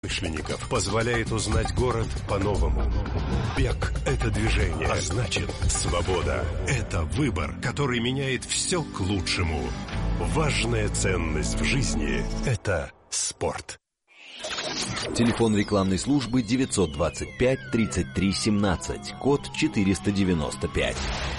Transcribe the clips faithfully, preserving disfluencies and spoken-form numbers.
Промышленников позволяет узнать город по-новому. Бег – это движение, а значит, свобода – это выбор, который меняет все к лучшему. Важная ценность в жизни – это спорт. Телефон рекламной службы девятьсот двадцать пять тридцать три семнадцать, код четыреста девяносто пять.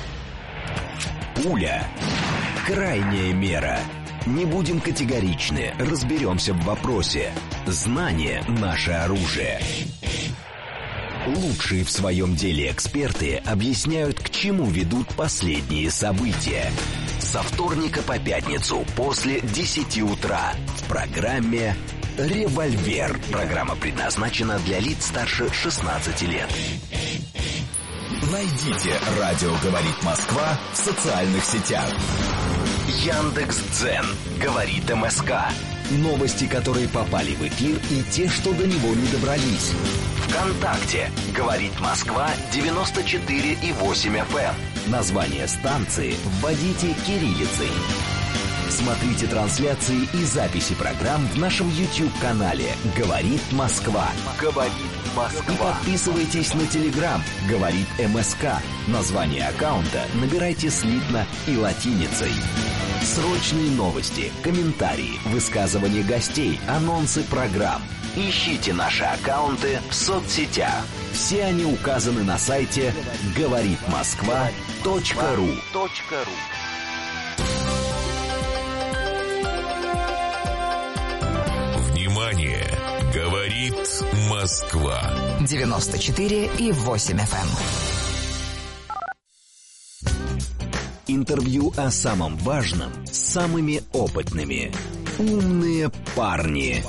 Пуля. Крайняя мера. Не будем категоричны, разберемся в вопросе. Знание – наше оружие. Лучшие в своем деле эксперты объясняют, к чему ведут последние события. Со вторника по пятницу после десяти утра в программе «Револьвер». Программа предназначена для лиц старше шестнадцати лет. Найдите «Радио говорит Москва» в социальных сетях. Яндекс.Дзен говорит МСК. Новости, которые попали в эфир, и те, что до него не добрались. ВКонтакте говорит Москва девяносто четыре и восемь эф эм. Название станции вводите кириллицей. Смотрите трансляции и записи программ в нашем YouTube-канале «Говорит Москва». «Говорит Москва». И подписывайтесь на Telegram «Говорит МСК». Название аккаунта набирайте слитно и латиницей. Срочные новости, комментарии, высказывания гостей, анонсы программ. Ищите наши аккаунты в соцсетях. Все они указаны на сайте говорит москва точка ру. Внимание! Говорит Москва. девяносто четыре и восемь эф эм. Интервью о самом важном с самыми опытными. Умные парни.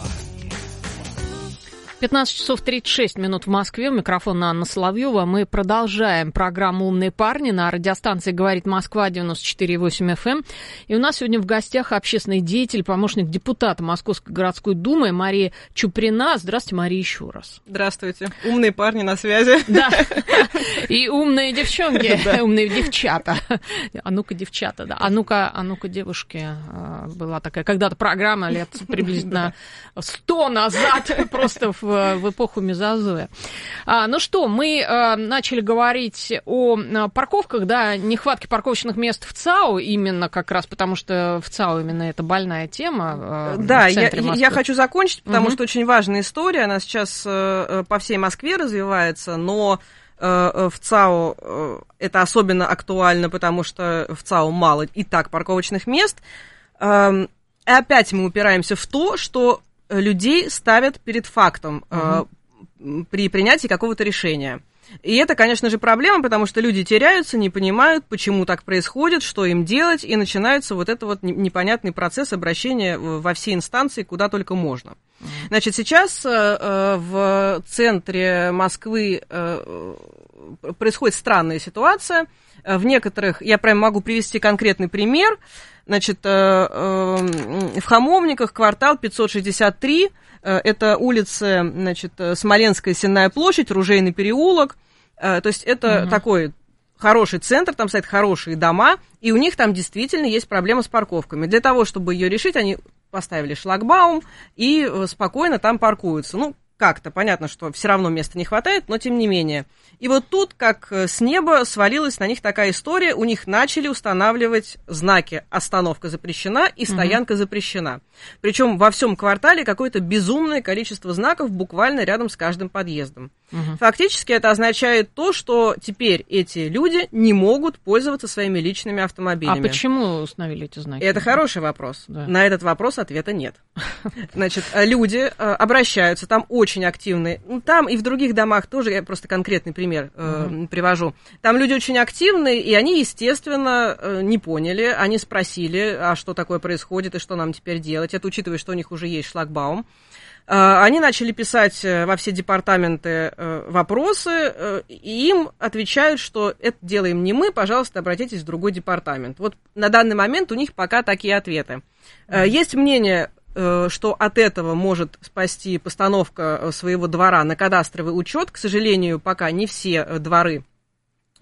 пятнадцать часов тридцать шесть минут в Москве. У микрофона Анна Соловьева. Мы продолжаем программу «Умные парни» на радиостанции «Говорит Москва» девяносто четыре и восемь эф эм. И у нас сегодня в гостях общественный деятель, помощник депутата Московской городской думы Мария Чуприна. Здравствуйте, Мария, еще раз. Здравствуйте. Умные парни на связи. Да. И умные девчонки, умные девчата. А ну-ка, девчата, да. А ну-ка, а ну-ка, девушки. Была такая когда-то программа лет приблизительно сто назад, просто в в эпоху мезозоя. А, ну что, мы а, начали говорить о а, парковках, да, нехватке парковочных мест в ЦАУ, именно как раз потому, что в ЦАУ именно это больная тема. А, да, я, я хочу закончить, потому угу. что очень важная история, она сейчас а, по всей Москве развивается, но а, в ЦАУ а, это особенно актуально, потому что в ЦАУ мало и так парковочных мест. А, и опять мы упираемся в то, что людей ставят перед фактом uh-huh. э, при принятии какого-то решения. И это, конечно же, проблема, потому что люди теряются, не понимают, почему так происходит, что им делать, и начинается вот этот вот непонятный процесс обращения во все инстанции, куда только можно. Uh-huh. Значит, сейчас э, в центре Москвы э, происходит странная ситуация. В некоторых, я прям могу привести конкретный пример. Значит, в Хамовниках, квартал пятьсот шестьдесят три, это улица, значит, Смоленская Сенная площадь, Ружейный переулок, то есть это угу. такой хороший центр, там стоят хорошие дома, и у них там действительно есть проблема с парковками. Для того, чтобы ее решить, они поставили шлагбаум и спокойно там паркуются. Ну, как-то понятно, что все равно места не хватает, но тем не менее. И вот тут, как с неба, свалилась на них такая история, у них начали устанавливать знаки «Остановка запрещена» и «Стоянка запрещена». Причем во всем квартале какое-то безумное количество знаков буквально рядом с каждым подъездом. Угу. Фактически это означает то, что теперь эти люди не могут пользоваться своими личными автомобилями. А почему установили эти знаки? Это хороший вопрос. Да. На этот вопрос ответа нет. Значит, люди обращаются, там очень активные, ну, там и в других домах тоже, я просто конкретный пример э, угу. привожу. Там люди очень активные, и они, естественно, э, не поняли, они спросили, а что такое происходит и что нам теперь делать. Это учитывая, что у них уже есть шлагбаум. Они начали писать во все департаменты вопросы, и им отвечают, что это делаем не мы, пожалуйста, обратитесь в другой департамент. Вот на данный момент у них пока такие ответы. Mm-hmm. Есть мнение, что от этого может спасти постановка своего двора на кадастровый учет. К сожалению, пока не все дворы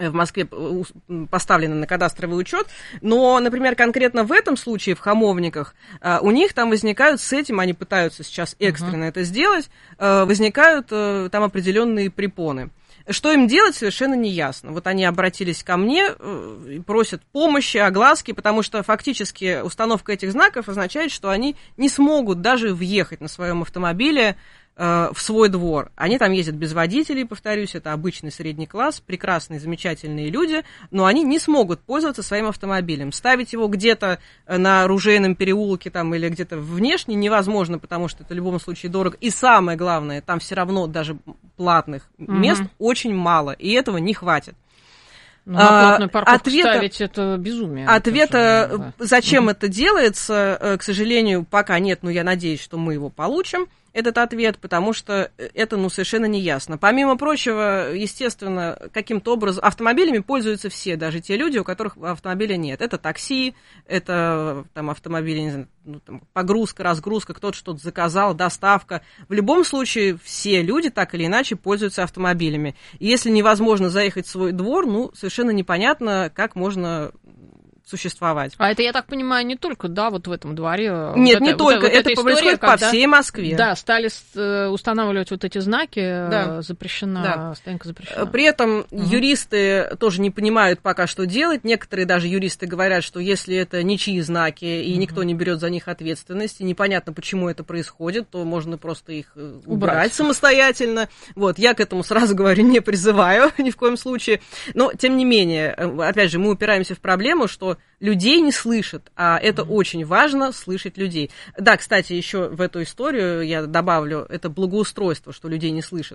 в Москве поставлены на кадастровый учет, но, например, конкретно в этом случае, в Хамовниках, у них там возникают с этим, они пытаются сейчас экстренно uh-huh. это сделать, возникают там определенные препоны. Что им делать, совершенно не ясно. Вот они обратились ко мне, просят помощи, огласки, потому что фактически установка этих знаков означает, что они не смогут даже въехать на своем автомобиле в свой двор. Они там ездят без водителей, повторюсь, это обычный средний класс, прекрасные, замечательные люди, но они не смогут пользоваться своим автомобилем. Ставить его где-то на Ружейном переулке там, или где-то внешне невозможно, потому что это в любом случае дорого. И самое главное, там все равно даже платных угу. мест очень мало, и этого не хватит. Ну, на платную парковку ответа, ставить это безумие. Ответа, это же, да. зачем угу. это делается, к сожалению, пока нет, но я надеюсь, что мы его получим. Этот ответ, потому что это, ну, совершенно не ясно. Помимо прочего, естественно, каким-то образом автомобилями пользуются все, даже те люди, у которых автомобиля нет. Это такси, это там автомобили, не знаю, ну, там, погрузка, разгрузка, кто-то что-то заказал, доставка. В любом случае, все люди так или иначе пользуются автомобилями. И если невозможно заехать в свой двор, ну, совершенно непонятно, как можно существовать. А это, я так понимаю, не только, да, вот в этом дворе. Нет, вот не это, только, вот, это вот происходит история, по всей Москве. Да, стали устанавливать вот эти знаки, да. запрещена, да. стоянка запрещена. При этом угу. юристы тоже не понимают пока, что делать. Некоторые даже юристы говорят, что если это ничьи знаки, и угу. никто не берет за них ответственности, непонятно, почему это происходит, то можно просто их убрать, убрать самостоятельно. Вот, я к этому сразу говорю, не призываю ни в коем случае. Но, тем не менее, опять же, мы упираемся в проблему, что людей не слышат, а это mm-hmm. очень важно, слышать людей. Да, кстати, еще в эту историю я добавлю, это благоустройство, что людей не слышат.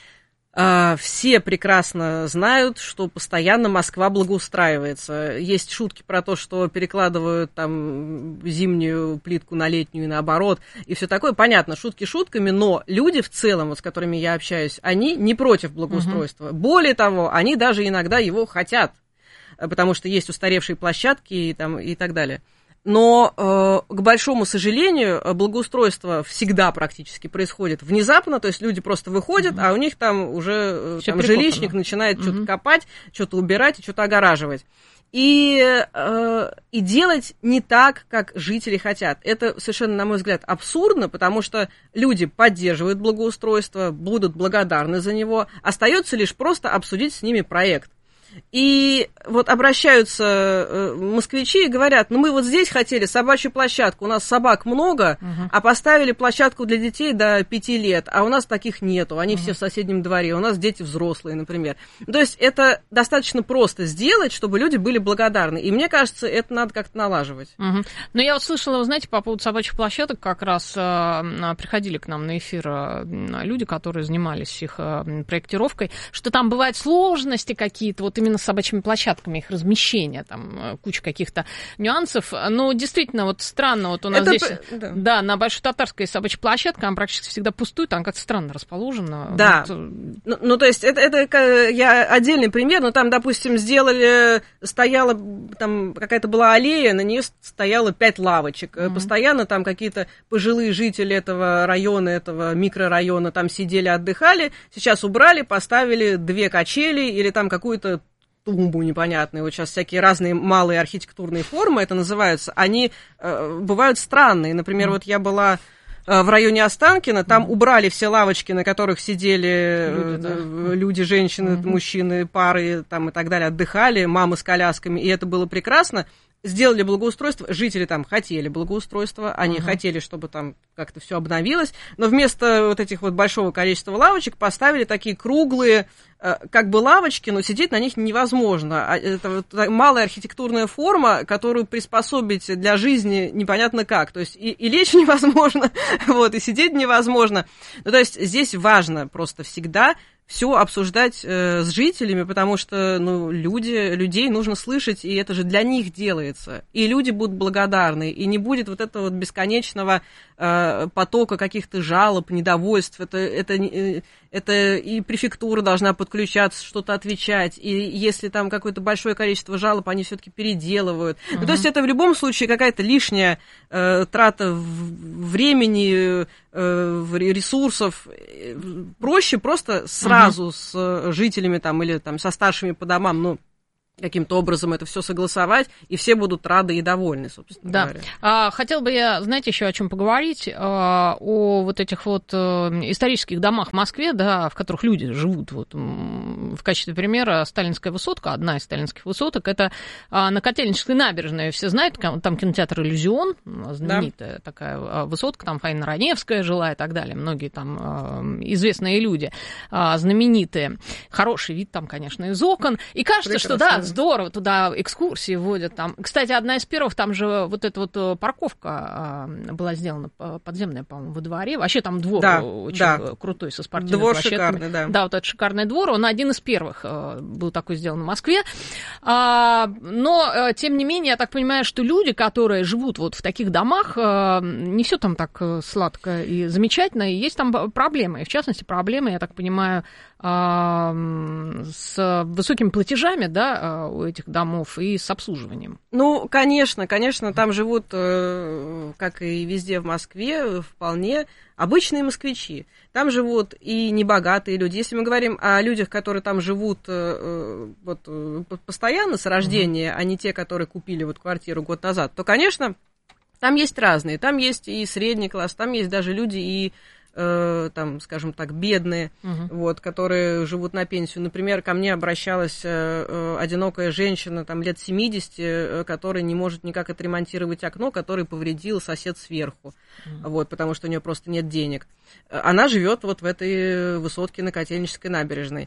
А, все прекрасно знают, что постоянно Москва благоустраивается. Есть шутки про то, что перекладывают там зимнюю плитку на летнюю и наоборот, и все такое. Понятно, шутки шутками, но люди в целом, вот, с которыми я общаюсь, они не против благоустройства. Mm-hmm. Более того, они даже иногда его хотят, потому что есть устаревшие площадки и, там, и так далее. Но, э, к большому сожалению, благоустройство всегда практически происходит внезапно, то есть люди просто выходят, mm-hmm. а у них там уже там, жилищник начинает mm-hmm. что-то копать, что-то убирать и что-то огораживать. И, э, и делать не так, как жители хотят. Это совершенно, на мой взгляд, абсурдно, потому что люди поддерживают благоустройство, будут благодарны за него. Остается лишь просто обсудить с ними проект. И вот обращаются москвичи и говорят, ну мы вот здесь хотели собачью площадку, у нас собак много, uh-huh. а поставили площадку для детей до пяти лет, а у нас таких нету, они uh-huh. все в соседнем дворе, у нас дети взрослые, например. То есть это достаточно просто сделать, чтобы люди были благодарны, и мне кажется, это надо как-то налаживать. Uh-huh. Но я вот слышала, вы знаете, по поводу собачьих площадок, как раз э, приходили к нам на эфир э, люди, которые занимались их э, проектировкой, что там бывают сложности какие-то, вот именно с собачьими площадками, их размещение, там куча каких-то нюансов. Но действительно, вот странно, вот у нас это, здесь, да. да, на Большой Татарской собачья площадка, она практически всегда пустует, там как-то странно расположена. Да, вот. ну, ну, то есть это, это я отдельный пример, но там, допустим, сделали, стояла, там какая-то была аллея, на нее стояло пять лавочек, mm-hmm. постоянно там какие-то пожилые жители этого района, этого микрорайона там сидели, отдыхали, сейчас убрали, поставили две качели или там какую-то тумбу непонятные, вот сейчас всякие разные малые архитектурные формы, это называются, они э, бывают странные. Например, mm. вот я была э, в районе Останкино, там mm. убрали все лавочки, на которых сидели люди, да. э, люди женщины, mm-hmm. мужчины, пары там, и так далее, отдыхали, мамы с колясками, и это было прекрасно. Сделали благоустройство, жители там хотели благоустройства, они uh-huh. хотели, чтобы там как-то все обновилось, но вместо вот этих вот большого количества лавочек поставили такие круглые, э, как бы лавочки, но сидеть на них невозможно. Это вот малая архитектурная форма, которую приспособить для жизни непонятно как. То есть и, и лечь невозможно, вот, и сидеть невозможно. Ну, то есть здесь важно просто всегда все обсуждать э, с жителями, потому что ну, люди, людей нужно слышать, и это же для них делается. И люди будут благодарны, и не будет вот этого вот бесконечного э, потока каких-то жалоб, недовольств. Это, это, это и префектура должна подключиться включаться, что-то отвечать, и если там какое-то большое количество жалоб, они все-таки переделывают. Uh-huh. Ну, то есть это в любом случае какая-то лишняя э, трата времени, э, ресурсов. Проще просто сразу uh-huh. с жителями там, или там, со старшими по домам, ну, каким-то образом это все согласовать, и все будут рады и довольны, собственно да. говоря. А, хотел бы я, знаете, еще о чем поговорить, а, о вот этих вот а, исторических домах в Москве, да, в которых люди живут. Вот, в качестве примера Сталинская высотка, одна из сталинских высоток, это а, на Котельнической набережной, все знают, там кинотеатр «Иллюзион», знаменитая да. такая высотка, там Фаина Раневская жила и так далее, многие там а, известные люди, а, знаменитые. Хороший вид там, конечно, из окон, и кажется, прекрасно. Что да, здорово, туда экскурсии водят. Там. Кстати, одна из первых, там же вот эта вот парковка была сделана подземная, по-моему, во дворе. Вообще там двор да, очень да. крутой, со спортивной двор площадкой. Шикарный, да. Да, вот этот шикарный двор, он один из первых был такой сделан в Москве. Но, тем не менее, я так понимаю, что люди, которые живут вот в таких домах, не все там так сладко и замечательно, и есть там проблемы. И, в частности, проблемы, я так понимаю, с высокими платежами, да, у этих домов и с обслуживанием. Ну, конечно, конечно, там живут, как и везде в Москве, вполне обычные москвичи. Там живут и небогатые люди. Если мы говорим о людях, которые там живут вот, постоянно с рождения, угу. а не те, которые купили вот квартиру год назад, то, конечно, там есть разные. Там есть и средний класс, там есть даже люди и там, скажем так, бедные, uh-huh. вот, которые живут на пенсию. Например, ко мне обращалась э, одинокая женщина, там, лет семидесяти, э, которая не может никак отремонтировать окно, которое повредил сосед сверху, uh-huh. вот, потому что у нее просто нет денег. Она живет вот в этой высотке на Котельнической набережной.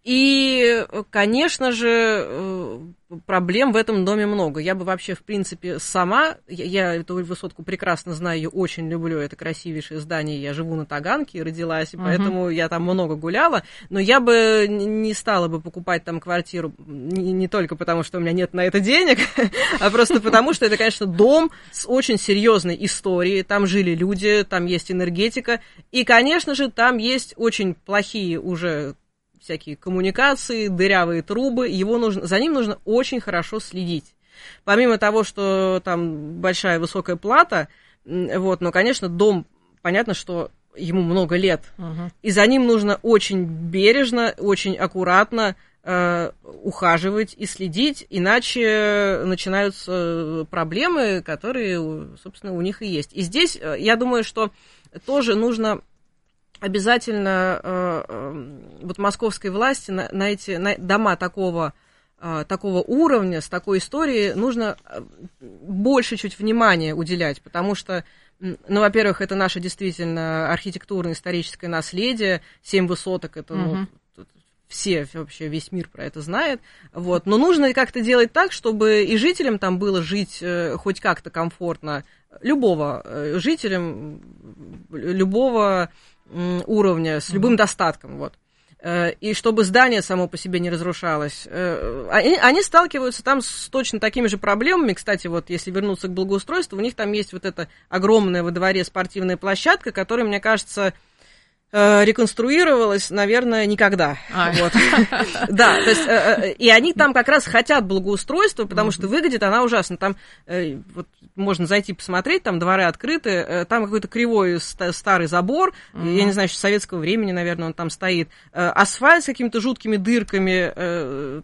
И, конечно же, проблем в этом доме много. Я бы вообще, в принципе, сама, я, я эту высотку прекрасно знаю, ее очень люблю, это красивейшее здание, я живу на Таганке, родилась, и uh-huh. поэтому я там много гуляла, но я бы не стала бы покупать там квартиру не, не только потому, что у меня нет на это денег, а просто потому, что это, конечно, дом с очень серьезной историей, там жили люди, там есть энергетика, и, конечно же, там есть очень плохие уже всякие коммуникации, дырявые трубы, его нужно, за ним нужно очень хорошо следить. Помимо того, что там большая высокая плата, вот, но, конечно, дом, понятно, что ему много лет, uh-huh. и за ним нужно очень бережно, очень аккуратно э, ухаживать и следить, иначе начинаются проблемы, которые, собственно, у них и есть. И здесь, я думаю, что тоже нужно обязательно э, э, вот московской власти на, на эти на дома такого, э, такого уровня, с такой историей, нужно больше чуть внимания уделять, потому что, ну, во-первых, это наше действительно архитектурно-историческое наследие, семь высоток, это, ну, uh-huh. все, вообще весь мир про это знает, вот, но нужно как-то делать так, чтобы и жителям там было жить э, хоть как-то комфортно, любого, э, жителям любого уровня, с любым достатком, вот. И чтобы здание само по себе не разрушалось. Они, они сталкиваются там с точно такими же проблемами. Кстати, вот если вернуться к благоустройству, у них там есть вот эта огромная во дворе спортивная площадка, которая, мне кажется, реконструировалась, наверное, никогда. А. Вот. Да, то есть, и они там как раз хотят благоустройства, потому что выглядит она ужасно. Там вот, можно зайти посмотреть, там дворы открыты, там какой-то кривой старый забор, uh-huh. я не знаю, еще советского времени, наверное, он там стоит, асфальт с какими-то жуткими дырками,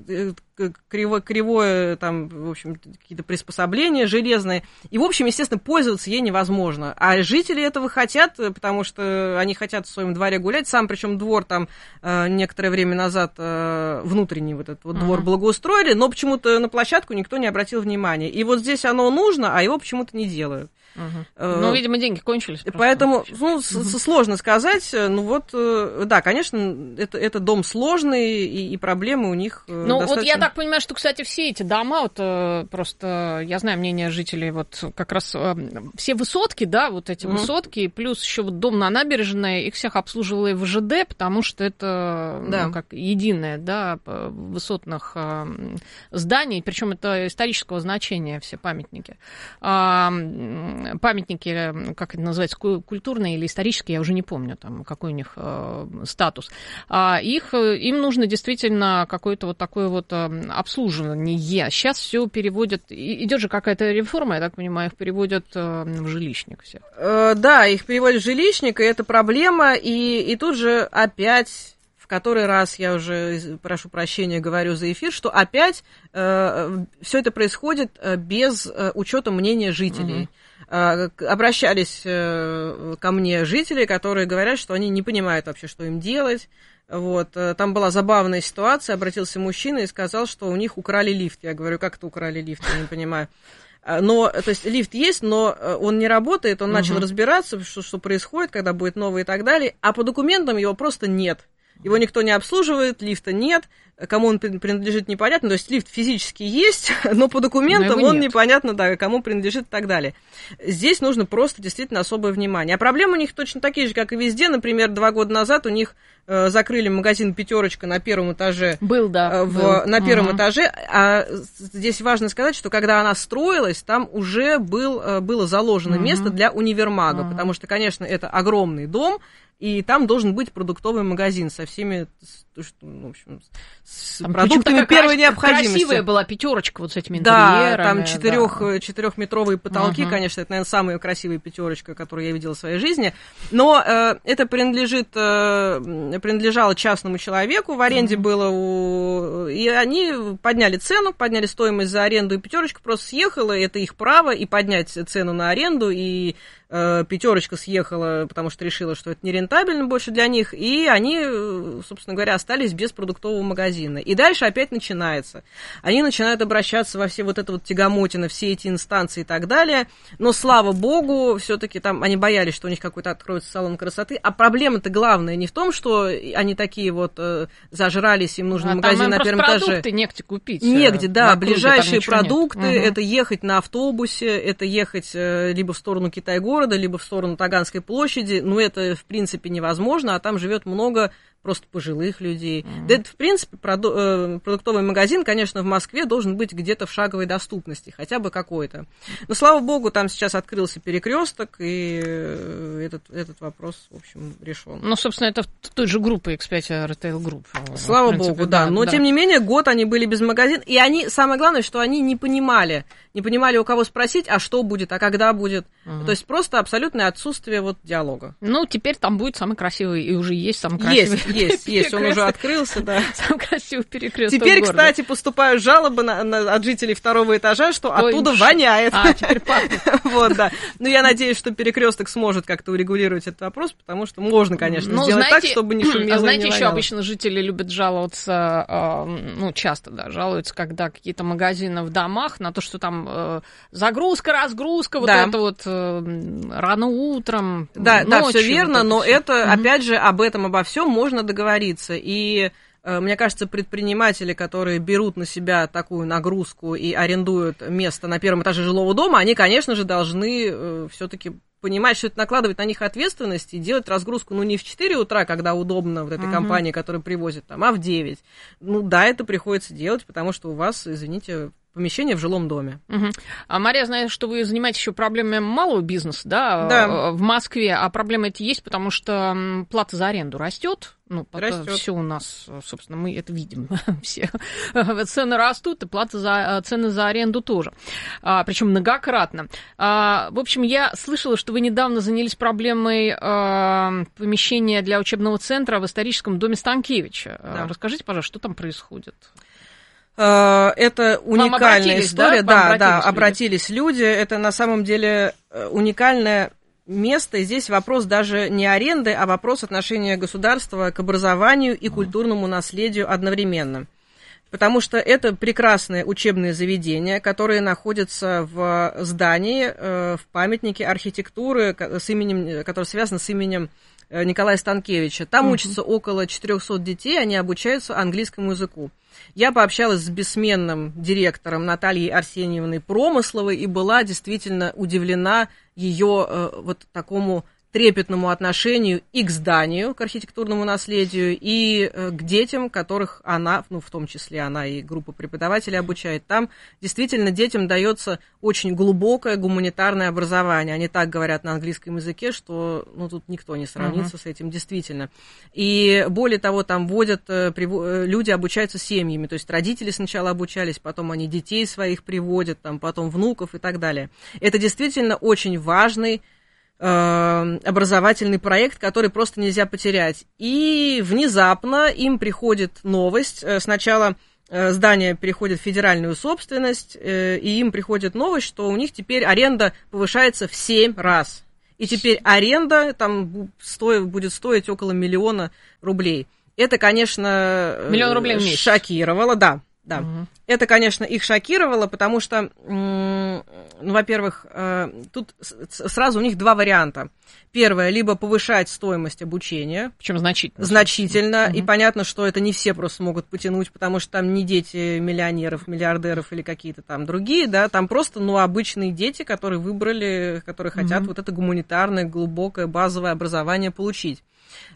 кривое, кривое там, в общем, какие-то приспособления железные. И, в общем, естественно, пользоваться ей невозможно. А жители этого хотят, потому что они хотят в своем дворе гулять. Сам, причем двор там некоторое время назад, внутренний вот этот вот uh-huh. двор благоустроили, но почему-то на площадку никто не обратил внимания. И вот здесь оно нужно, а его почему-то не делают. Uh-huh. Ну, видимо, деньги кончились. Просто. Поэтому, ну, uh-huh. сложно сказать. Ну, вот, да, конечно, это, это дом сложный, и, и проблемы у них ну, достаточно... вот я так понимаю, что, кстати, все эти дома, вот просто, я знаю мнение жителей, вот как раз все высотки, да, вот эти uh-huh. высотки, плюс еще вот дом на набережной, их всех обслуживала и ВЖД, потому что это, да. ну, как единое, да, высотных зданий, причем это исторического значения, все памятники. памятники, как это называется, культурные или исторические, я уже не помню, там, какой у них статус. Их, им нужно действительно какое-то вот такое вот обслуживание. Сейчас все переводят, идет же какая-то реформа, я так понимаю, их переводят в жилищник всех. Да, их переводят в жилищник, и это проблема, и, и тут же опять... В который раз я уже, прошу прощения, говорю за эфир, что опять э, все это происходит без э, учета мнения жителей. Uh-huh. Э, обращались э, ко мне жители, которые говорят, что они не понимают вообще, что им делать. Вот. Там была забавная ситуация, обратился мужчина и сказал, что у них украли лифт. Я говорю, как это украли лифт, я не понимаю. Но, то есть, лифт есть, но он не работает, он uh-huh. начал разбираться, что, что происходит, когда будет новый и так далее, а по документам его просто нет. Его никто не обслуживает, лифта нет, кому он принадлежит, непонятно. То есть лифт физически есть, но по документам но он нет. Непонятно, да, кому принадлежит и так далее. Здесь нужно просто действительно особое внимание. А проблемы у них точно такие же, как и везде. Например, два года назад у них э, закрыли магазин «Пятерочка» на первом этаже. Был, да. Э, в, был. На первом угу. этаже. А здесь важно сказать, что когда она строилась, там уже был, э, было заложено угу. место для универмага, угу. потому что, конечно, это огромный дом, и там должен быть продуктовый магазин со всеми, в общем, с там продуктами первой необходимости. Красивая была пятерочка вот с этими интерьерами. Да, там четырех, да. четырехметровые потолки, uh-huh. конечно, это, наверное, самая красивая пятерочка, которую я видела в своей жизни. Но э, это принадлежит, э, принадлежало частному человеку, в аренде uh-huh. было, у... и они подняли цену, подняли стоимость за аренду, и пятерочка просто съехала, это их право, и поднять цену на аренду, и э, пятерочка съехала, потому что решила, что это нерентабельно больше для них, и они, собственно говоря, остались без продуктового магазина. И дальше опять начинается. Они начинают обращаться во все вот это вот тягомотины, все эти инстанции и так далее. Но, слава богу, все-таки там они боялись, что у них какой-то откроется салон красоты. А проблема-то главная не в том, что они такие вот э, зажрались, им нужен а магазин на первом этаже. Продукты негде купить. Негде, да. Округе, ближайшие продукты, угу. это ехать на автобусе, это ехать э, либо в сторону Китай-города, либо в сторону Таганской площади. Ну, это, в принципе, невозможно, а там живет много просто пожилых людей. Mm-hmm. Да это, в принципе, проду- э, продуктовый магазин, конечно, в Москве должен быть где-то в шаговой доступности, хотя бы какой-то. Но, слава богу, там сейчас открылся перекресток, и этот, этот вопрос, в общем, решен. Ну, собственно, это в той же группе икс пять Retail Group. Слава принципе, богу, да. да. Но, да. тем не менее, год они были без магазина, и они, самое главное, что они не понимали, не понимали, у кого спросить, а что будет, а когда будет. Mm-hmm. То есть просто абсолютное отсутствие вот диалога. Ну, теперь там будет самый красивый, и уже есть самый красивый. Есть. Есть, есть, он уже открылся, да. Самый красивый перекресток. Теперь, города. Кстати, поступают жалобы на, на, от жителей второго этажа, что Ой, оттуда ш... воняет. А, теперь пахнет. Вот, да. Но я надеюсь, что перекресток сможет как-то урегулировать этот вопрос, потому что можно, конечно, ну, сделать знаете, так, чтобы не шумело. А знаете, не еще обычно жители любят жаловаться, ну, часто, да, жалуются, когда какие-то магазины в домах на то, что там загрузка, разгрузка, вот да. это вот рано утром, Да, ночью, да, все верно, вот но все. это, Mm-hmm. опять же, об этом, обо всем можно договориться. И мне кажется, предприниматели, которые берут на себя такую нагрузку и арендуют место на первом этаже жилого дома, они, конечно же, должны все-таки понимать, что это накладывает на них ответственность и делать разгрузку, ну, не в четыре утра, когда удобно вот этой uh-huh. компании, которая привозит там, а в девять. Ну, да, это приходится делать, потому что у вас, извините, помещение в жилом доме. Угу. А, Мария, знаю, что вы занимаетесь еще проблемами малого бизнеса, да, да. в Москве, а проблемы эти есть, потому что плата за аренду растет. Ну, все у нас, собственно, мы это видим все. Цены растут, и плата за, цены за аренду тоже. А, причем многократно. А, в общем, я слышала, что вы недавно занялись проблемой а, помещения для учебного центра в историческом доме Станкевича. Да. Расскажите, пожалуйста, что там происходит? Это уникальная история. Да, да, да, обратились люди. Это на самом деле уникальная место, и здесь вопрос даже не аренды, а вопрос отношения государства к образованию и культурному наследию одновременно. Потому что это прекрасное учебное заведение, которое находится в здании, в памятнике архитектуры, с именем, которое связано с именем Николая Станкевича. Там uh-huh. учатся около четырехсот детей, они обучаются английскому языку. Я пообщалась с бессменным директором Натальей Арсеньевной Промысловой и была действительно удивлена ее э, вот такому трепетному отношению и к зданию, к архитектурному наследию, и к детям, которых она, ну, в том числе она и группа преподавателей обучает. Там действительно детям дается очень глубокое гуманитарное образование. Они так говорят на английском языке, что, ну, тут никто не сравнится uh-huh. с этим, действительно. И более того, там водят, люди обучаются семьями, то есть родители сначала обучались, потом они детей своих приводят, там, потом внуков и так далее. Это действительно очень важный образовательный проект, который просто нельзя потерять. И внезапно им приходит новость. Сначала здание переходит в федеральную собственность, и им приходит новость, что у них теперь аренда повышается в семь раз. И теперь аренда там стоит, будет стоить около миллиона рублей. Это, конечно, Миллион рублей в месяц. Шокировало, да. Да, угу. Это, конечно, их шокировало, потому что, ну, во-первых, тут сразу у них два варианта. Первое, либо повышать стоимость обучения. Причем значительно. Значительно, угу. И понятно, что это не все просто могут потянуть, потому что там не дети миллионеров, миллиардеров или какие-то там другие, да, там просто, ну, обычные дети, которые выбрали, которые хотят угу. вот это гуманитарное, глубокое, базовое образование получить.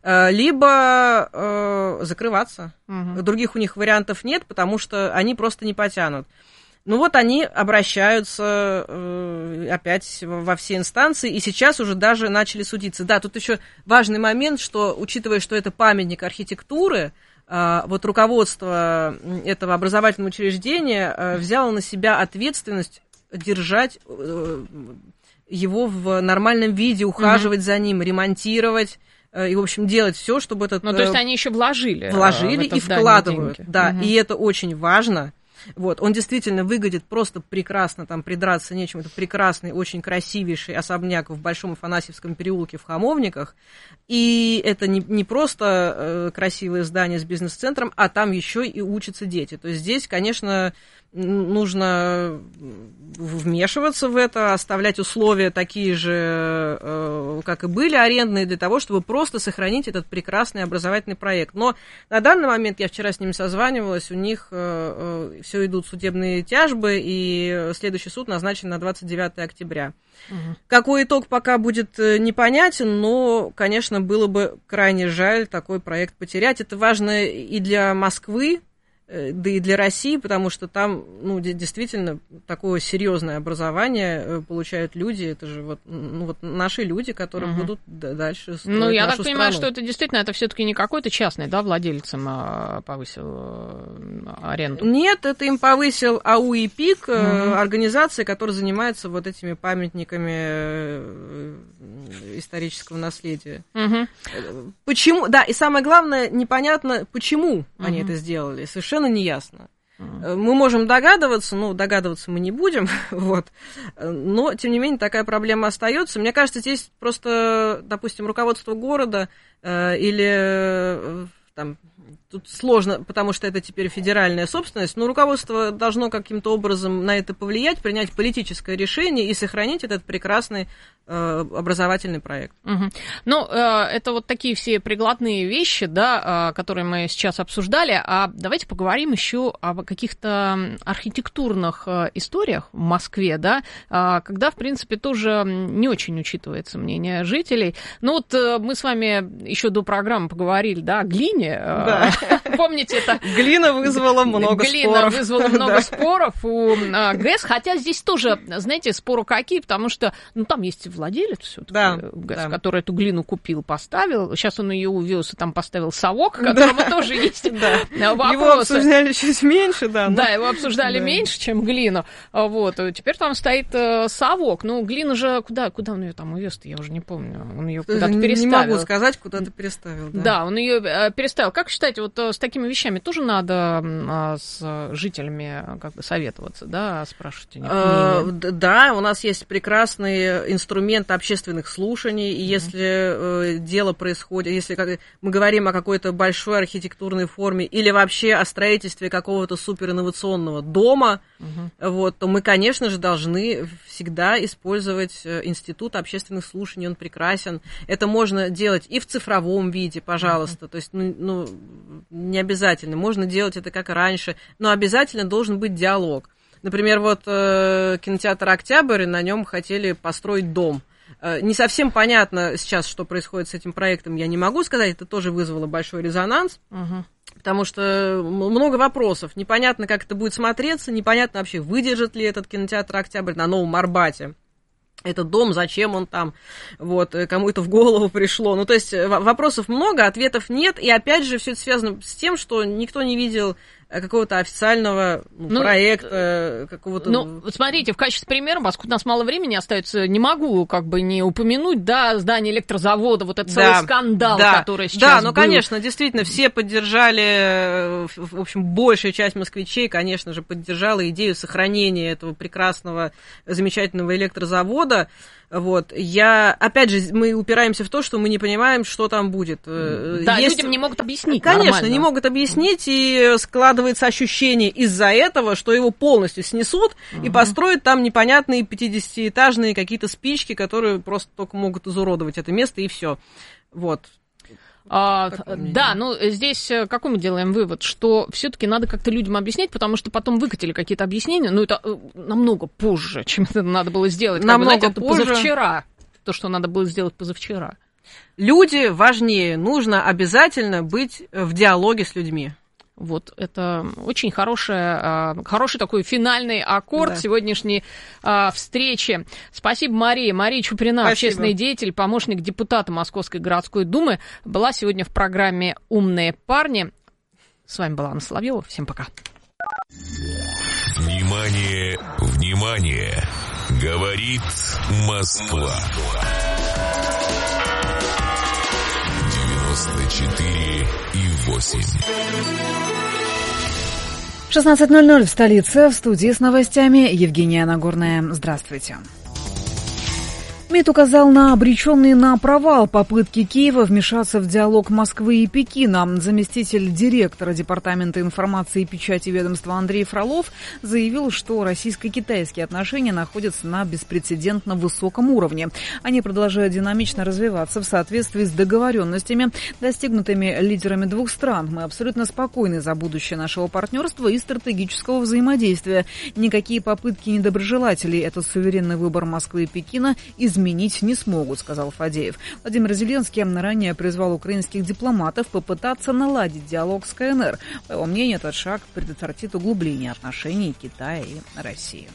Либо э, закрываться. Угу. Других у них вариантов нет, потому что они просто не потянут. Ну вот они обращаются э, опять во все инстанции, и сейчас уже даже начали судиться. Да, тут еще важный момент, что, учитывая, что это памятник архитектуры, э, вот руководство этого образовательного учреждения э, взяло на себя ответственность держать э, его в нормальном виде, ухаживать угу. за ним, ремонтировать. И, в общем, делать все, чтобы этот... Ну, то есть они еще вложили. Вложили и вкладывают, деньги. Да, угу. и это очень важно. Вот, он действительно выглядит просто прекрасно, там придраться нечем. Это прекрасный, очень красивейший особняк в Большом Афанасьевском переулке в Хамовниках. И это не, не просто э, красивое здание с бизнес-центром, а там еще и учатся дети. То есть здесь, конечно, нужно вмешиваться в это, оставлять условия такие же, э, как и были, арендные, для того, чтобы просто сохранить этот прекрасный образовательный проект. Но на данный момент, я вчера с ними созванивалась, у них э, э, все идут судебные тяжбы, и следующий суд назначен на двадцать девятое октября. Угу. Какой итог пока будет непонятен, но, конечно, было бы крайне жаль такой проект потерять. Это важно и для Москвы, да и для России, потому что там, ну, действительно такое серьезное образование получают люди. Это же вот, ну, вот наши люди, которые угу. будут дальше строить Ну, я нашу так понимаю, страну. что это действительно, это все-таки не какой-то частный, да, владелец им повысил аренду? Нет, это им повысил АУ и ПИК, угу. организация, которая занимается вот этими памятниками исторического наследия. Угу. Почему? Да, и самое главное, непонятно, почему угу. они это сделали. Совершенно неясно. Uh-huh. Мы можем догадываться, но догадываться мы не будем, вот. Но, тем не менее, такая проблема остается. Мне кажется, здесь просто, допустим, руководство города э, или э, там, тут сложно, потому что это теперь федеральная собственность, но руководство должно каким-то образом на это повлиять, принять политическое решение и сохранить этот прекрасный э, образовательный проект. Угу. Ну, э, это вот такие все прикладные вещи, да, э, которые мы сейчас обсуждали. А давайте поговорим еще об каких-то архитектурных э, историях в Москве, да, э, когда, в принципе, тоже не очень учитывается мнение жителей. Ну, вот э, мы с вами еще до программы поговорили, да, о глине. Э, да. Помните это? Глина вызвала много Глина споров. Глина вызвала много да. споров у а, ГЭС, хотя здесь тоже, знаете, споры какие, потому что, ну, там есть владелец все-таки да, ГЭС, да. который эту глину купил, поставил. Сейчас он ее увез и там поставил совок, которому да. тоже есть да. вопросы. Его обсуждали чуть меньше, да. Да, его обсуждали да. меньше, чем глину. Вот. Теперь там стоит э, совок. Ну, глина же куда, куда он ее там увез-то, я уже не помню. Он ее куда-то переставил. Не могу сказать, куда-то переставил. Да, да он ее э, переставил. Как считаете, вот с такими вещами тоже надо а, с жителями как бы советоваться, да, спрашивать у них мнение? Да, у нас есть прекрасный инструмент общественных слушаний, и mm-hmm. если э, дело происходит, если как, мы говорим о какой-то большой архитектурной форме или вообще о строительстве какого-то суперинновационного дома, mm-hmm. вот, то мы, конечно же, должны всегда использовать институт общественных слушаний, он прекрасен. Это можно делать и в цифровом виде, пожалуйста, mm-hmm. то есть, ну, ну не обязательно, можно делать это как раньше, но обязательно должен быть диалог. Например, вот э, кинотеатр «Октябрь», на нем хотели построить дом. Не совсем понятно сейчас, что происходит с этим проектом, я не могу сказать, это тоже вызвало большой резонанс. Угу. Потому что много вопросов. Непонятно, как это будет смотреться, непонятно вообще, выдержит ли этот кинотеатр «Октябрь» на Новом Арбате. Этот дом, зачем он там, вот, кому это в голову пришло. Ну, то есть вопросов много, ответов нет. И опять же, все это связано с тем, что никто не видел какого-то официального ну, ну, проекта, какого-то... Ну, смотрите, в качестве примера, поскольку у нас мало времени остается, не могу как бы не упомянуть, да, здание электрозавода, вот этот да, целый скандал, да, который сейчас Да, ну, был. конечно, действительно, все поддержали, в общем, большая часть москвичей, конечно же, поддержала идею сохранения этого прекрасного, замечательного электрозавода. Вот, я, опять же, мы упираемся в то, что мы не понимаем, что там будет. Да, Есть... людям не могут объяснить. Конечно, нормально. не могут объяснить, и складывается ощущение из-за этого, что его полностью снесут угу. и построят там непонятные пятидесятиэтажные какие-то спички, которые просто только могут изуродовать это место, и все. Вот. А, да, ну здесь какой мы делаем вывод, что все-таки надо как-то людям объяснять, потому что потом выкатили какие-то объяснения, но это намного позже, чем это надо было сделать. Намного как бы, знаете, позже. Позавчера, то, что надо было сделать позавчера. Люди важнее, нужно обязательно быть в диалоге с людьми. Вот, это очень хорошая, хороший такой финальный аккорд да. сегодняшней а, встречи. Спасибо, Мария. Мария Чуприна, Спасибо. Общественный деятель, помощник депутата Московской городской думы, была сегодня в программе «Умные парни». С вами была Анна Соловьева. Всем пока. Внимание, внимание! Говорит Москва. девяносто четыре и восемь. шестнадцать ноль ноль в столице. В студии с новостями Евгения Нагорная. Здравствуйте. МИД указал на обреченные на провал попытки Киева вмешаться в диалог Москвы и Пекина. Заместитель директора Департамента информации и печати ведомства Андрей Фролов заявил, что российско-китайские отношения находятся на беспрецедентно высоком уровне. Они продолжают динамично развиваться в соответствии с договоренностями, достигнутыми лидерами двух стран. Мы абсолютно спокойны за будущее нашего партнерства и стратегического взаимодействия. Никакие попытки недоброжелателей, это суверенный выбор Москвы и Пекина, из изменить не смогут, сказал Фадеев. Владимир Зеленский ранее призвал украинских дипломатов попытаться наладить диалог с КНР. По его мнению, этот шаг предотвратит углубление отношений Китая и России.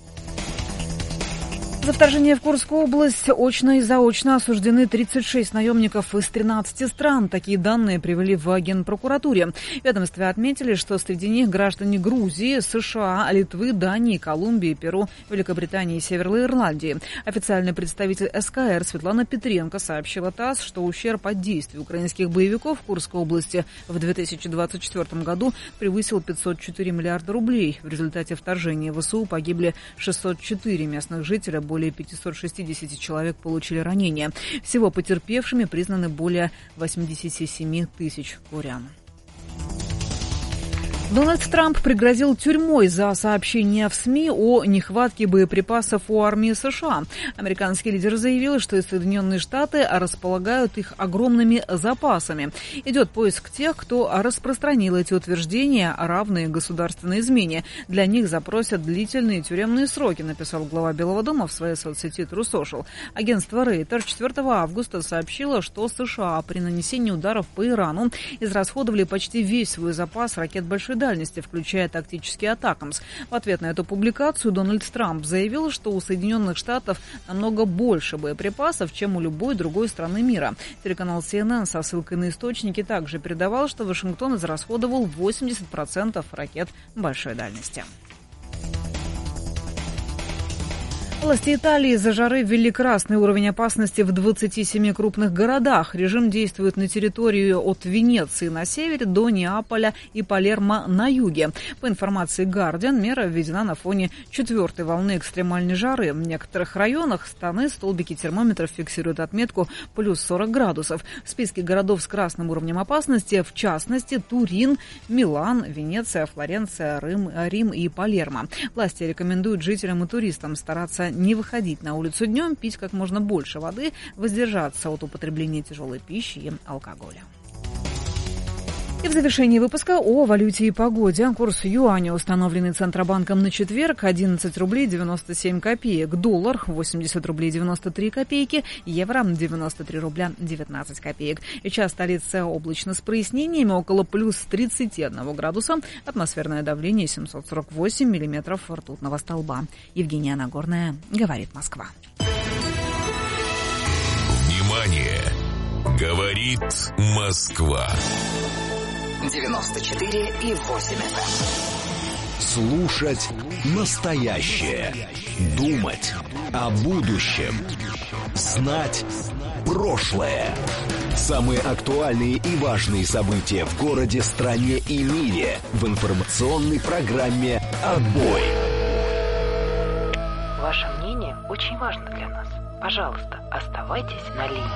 За вторжение в Курскую область очно и заочно осуждены тридцать шесть наемников из тринадцати стран. Такие данные привели в Генпрокуратуре. В ведомстве отметили, что среди них граждане Грузии, США, Литвы, Дании, Колумбии, Перу, Великобритании и Северной Ирландии. Официальный представитель СКР Светлана Петренко сообщила ТАСС, что ущерб от действий украинских боевиков в Курской области в две тысячи двадцать четвёртом году превысил пятьсот четыре миллиарда рублей. В результате вторжения ВСУ погибли шестьсот четыре местных жителя, более пятьсот шестьдесят человек получили ранения. Всего потерпевшими признаны более восемьдесят семь тысяч курян. Дональд Трамп пригрозил тюрьмой за сообщение в СМИ о нехватке боеприпасов у армии США. Американский лидер заявил, что Соединенные Штаты располагают их огромными запасами. Идет поиск тех, кто распространил эти утверждения, равные государственной измене. Для них запросят длительные тюремные сроки, написал глава Белого дома в своей соцсети True Social. Агентство Reuters четвёртого августа сообщило, что США при нанесении ударов по Ирану израсходовали почти весь свой запас ракет большой дальности, включая тактический «Атакамс». В ответ на эту публикацию Дональд Трамп заявил, что у Соединенных Штатов намного больше боеприпасов, чем у любой другой страны мира. Телеканал си эн эн со ссылкой на источники также передавал, что Вашингтон израсходовал восемьдесят процентов ракет большой дальности. В области Италии из-за жары ввели красный уровень опасности в двадцати семи крупных городах. Режим действует на территории от Венеции на севере до Неаполя и Палермо на юге. По информации Guardian, мера введена на фоне четвертой волны экстремальной жары. В некоторых районах страны столбики термометров фиксируют отметку плюс сорок градусов. В списке городов с красным уровнем опасности, в частности, Турин, Милан, Венеция, Флоренция, Рим, Рим и Палермо. Власти рекомендуют жителям и туристам стараться не выходить на улицу днем, пить как можно больше воды, воздержаться от употребления тяжелой пищи и алкоголя. И в завершении выпуска о валюте и погоде. Курс юаня, установленный Центробанком на четверг, одиннадцать рублей девяносто семь копеек. Доллар восемьдесят рублей девяносто три копейки. Евро девяносто три рубля девятнадцать копеек. И час столица облачно с прояснениями, около плюс тридцать один градуса. Атмосферное давление семьсот сорок восемь миллиметров ртутного столба. Евгения Нагорная, говорит Москва. Внимание! Говорит Москва. девяносто четыре и восемь эф эм. Слушать настоящее. Думать о будущем. Знать прошлое. Самые актуальные и важные события в городе, стране и мире в информационной программе «Отбой». Ваше мнение очень важно для нас. Пожалуйста, оставайтесь на линии.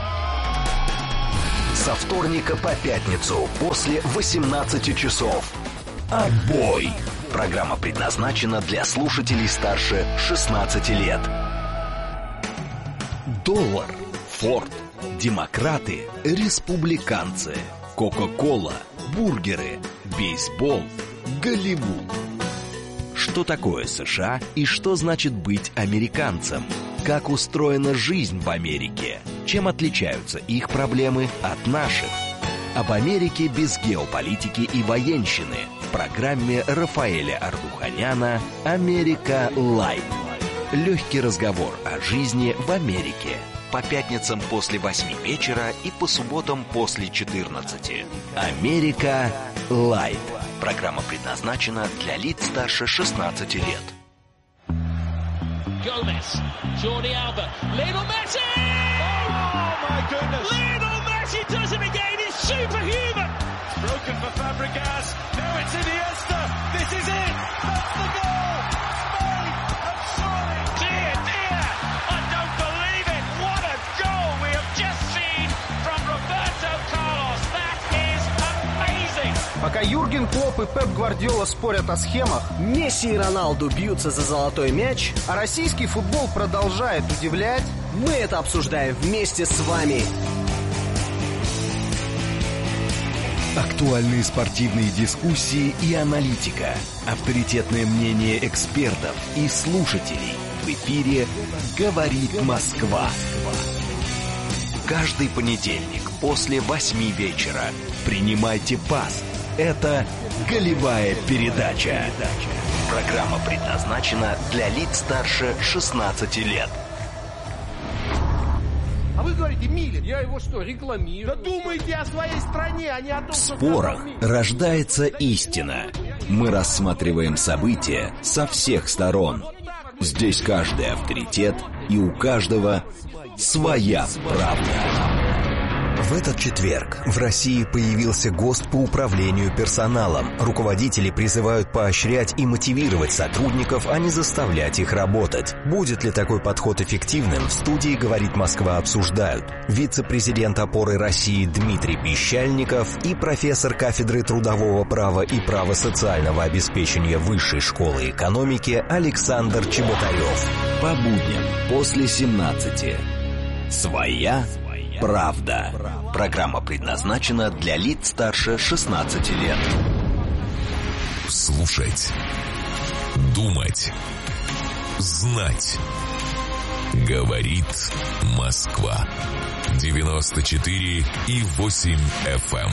Со вторника по пятницу после восемнадцати часов. «Отбой». Программа предназначена для слушателей старше шестнадцати лет. Доллар, Форд, демократы, республиканцы, Кока-кола, бургеры, бейсбол, Голливуд. Что такое США и что значит быть американцем? Как устроена жизнь в Америке? Чем отличаются их проблемы от наших? Об Америке без геополитики и военщины в программе Рафаэля Ардуханяна «Америка Лайт». Легкий разговор о жизни в Америке. По пятницам после восьми вечера и по субботам после четырнадцати. «Америка Лайт». Программа предназначена для лиц старше шестнадцати лет. Gomez, Jordi Alba, Lionel Messi! Oh my goodness! Lionel Messi does it again, he's superhuman! Broken for Fabregas, now it's Iniesta, this is it! That's the goal! Spain have scored! Dear, dear, I don't believe it! What a goal we have just seen from Roberto Carlos! That is amazing! Пока Юрген Клопп и Пеп Гвардиола спорят о схемах, Месси и Роналду бьются за золотой мяч, а российский футбол продолжает удивлять, мы это обсуждаем вместе с вами. Актуальные спортивные дискуссии и аналитика. Авторитетное мнение экспертов и слушателей. В эфире «Говорит Москва». Каждый понедельник после восьми вечера принимайте пас. Это «Голевая передача». Программа предназначена для лиц старше шестнадцати лет. А вы говорите, Милин, я его что, рекламирую? Да думайте о своей стране, а не о том, В спорах рождается истина. Мы рассматриваем события со всех сторон. Здесь каждый авторитет, и у каждого своя правда. В этот четверг в России появился ГОСТ по управлению персоналом. Руководители призывают поощрять и мотивировать сотрудников, а не заставлять их работать. Будет ли такой подход эффективным, в студии «Говорит Москва» обсуждают вице-президент «Опоры России» Дмитрий Пищальников и профессор кафедры трудового права и права социального обеспечения Высшей школы экономики Александр Чеботарев. По будням после семнадцати. Своя правда. Программа предназначена для лиц старше шестнадцати лет. Слушать. Думать. Знать. Говорит Москва. девяносто четыре и восемь эф эм.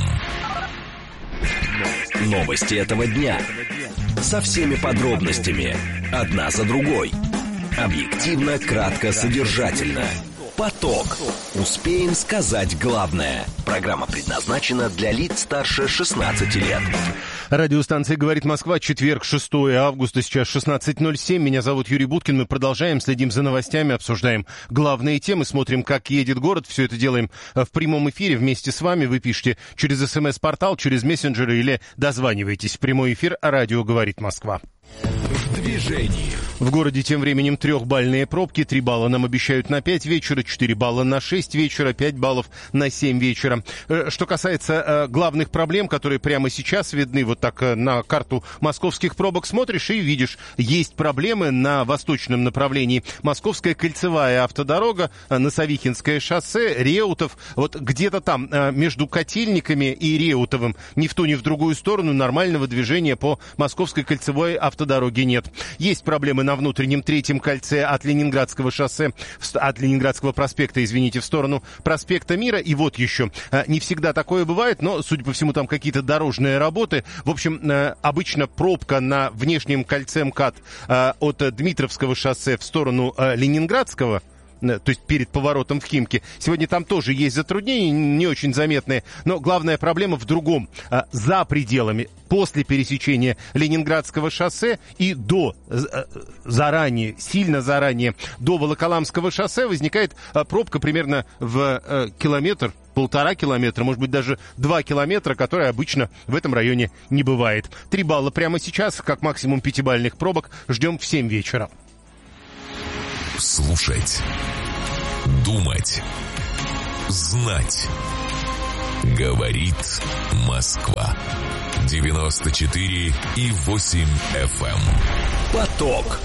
Новости этого дня. Со всеми подробностями. Одна за другой. Объективно, кратко, содержательно. Поток. Успеем сказать главное. Программа предназначена для лиц старше шестнадцати лет. Радиостанция «Говорит Москва», четверг, шестое августа, сейчас шестнадцать ноль семь. Меня зовут Юрий Буткин. Мы продолжаем, следим за новостями, обсуждаем главные темы, смотрим, как едет город. Все это делаем в прямом эфире вместе с вами. Вы пишите через СМС-портал, через мессенджеры или дозваниваетесь в прямой эфир. Радио «Говорит Москва». движении. В городе тем временем трехбальные пробки. три балла нам обещают на пять вечера, четыре балла на шесть вечера, пять баллов на семь вечера. Что касается главных проблем, которые прямо сейчас видны, вот так на карту московских пробок смотришь и видишь, есть проблемы на восточном направлении. Московская кольцевая автодорога, Носовихинское шоссе, Реутов. Вот где-то там между Котельниками и Реутовым ни в ту, ни в другую сторону нормального движения по Московской кольцевой автодороге нет. Есть проблемы на внутреннем третьем кольце от Ленинградского шоссе, от Ленинградского проспекта, извините, в сторону проспекта Мира. И вот еще, не всегда такое бывает, но, судя по всему, там какие-то дорожные работы. В общем, обычно пробка на внешнем кольце МКАД от Дмитровского шоссе в сторону Ленинградского, то есть перед поворотом в Химки. Сегодня там тоже есть затруднения, не очень заметные, но главная проблема в другом. За пределами, после пересечения Ленинградского шоссе и до, заранее, сильно заранее, до Волоколамского шоссе возникает пробка примерно в километр, полтора километра, может быть, даже два километра, которая обычно в этом районе не бывает. Три балла прямо сейчас, как максимум пятибалльных пробок, ждем в семь вечера. Слушать, думать, знать. Говорит Москва. девяносто четыре и восемь эф эм. Поток.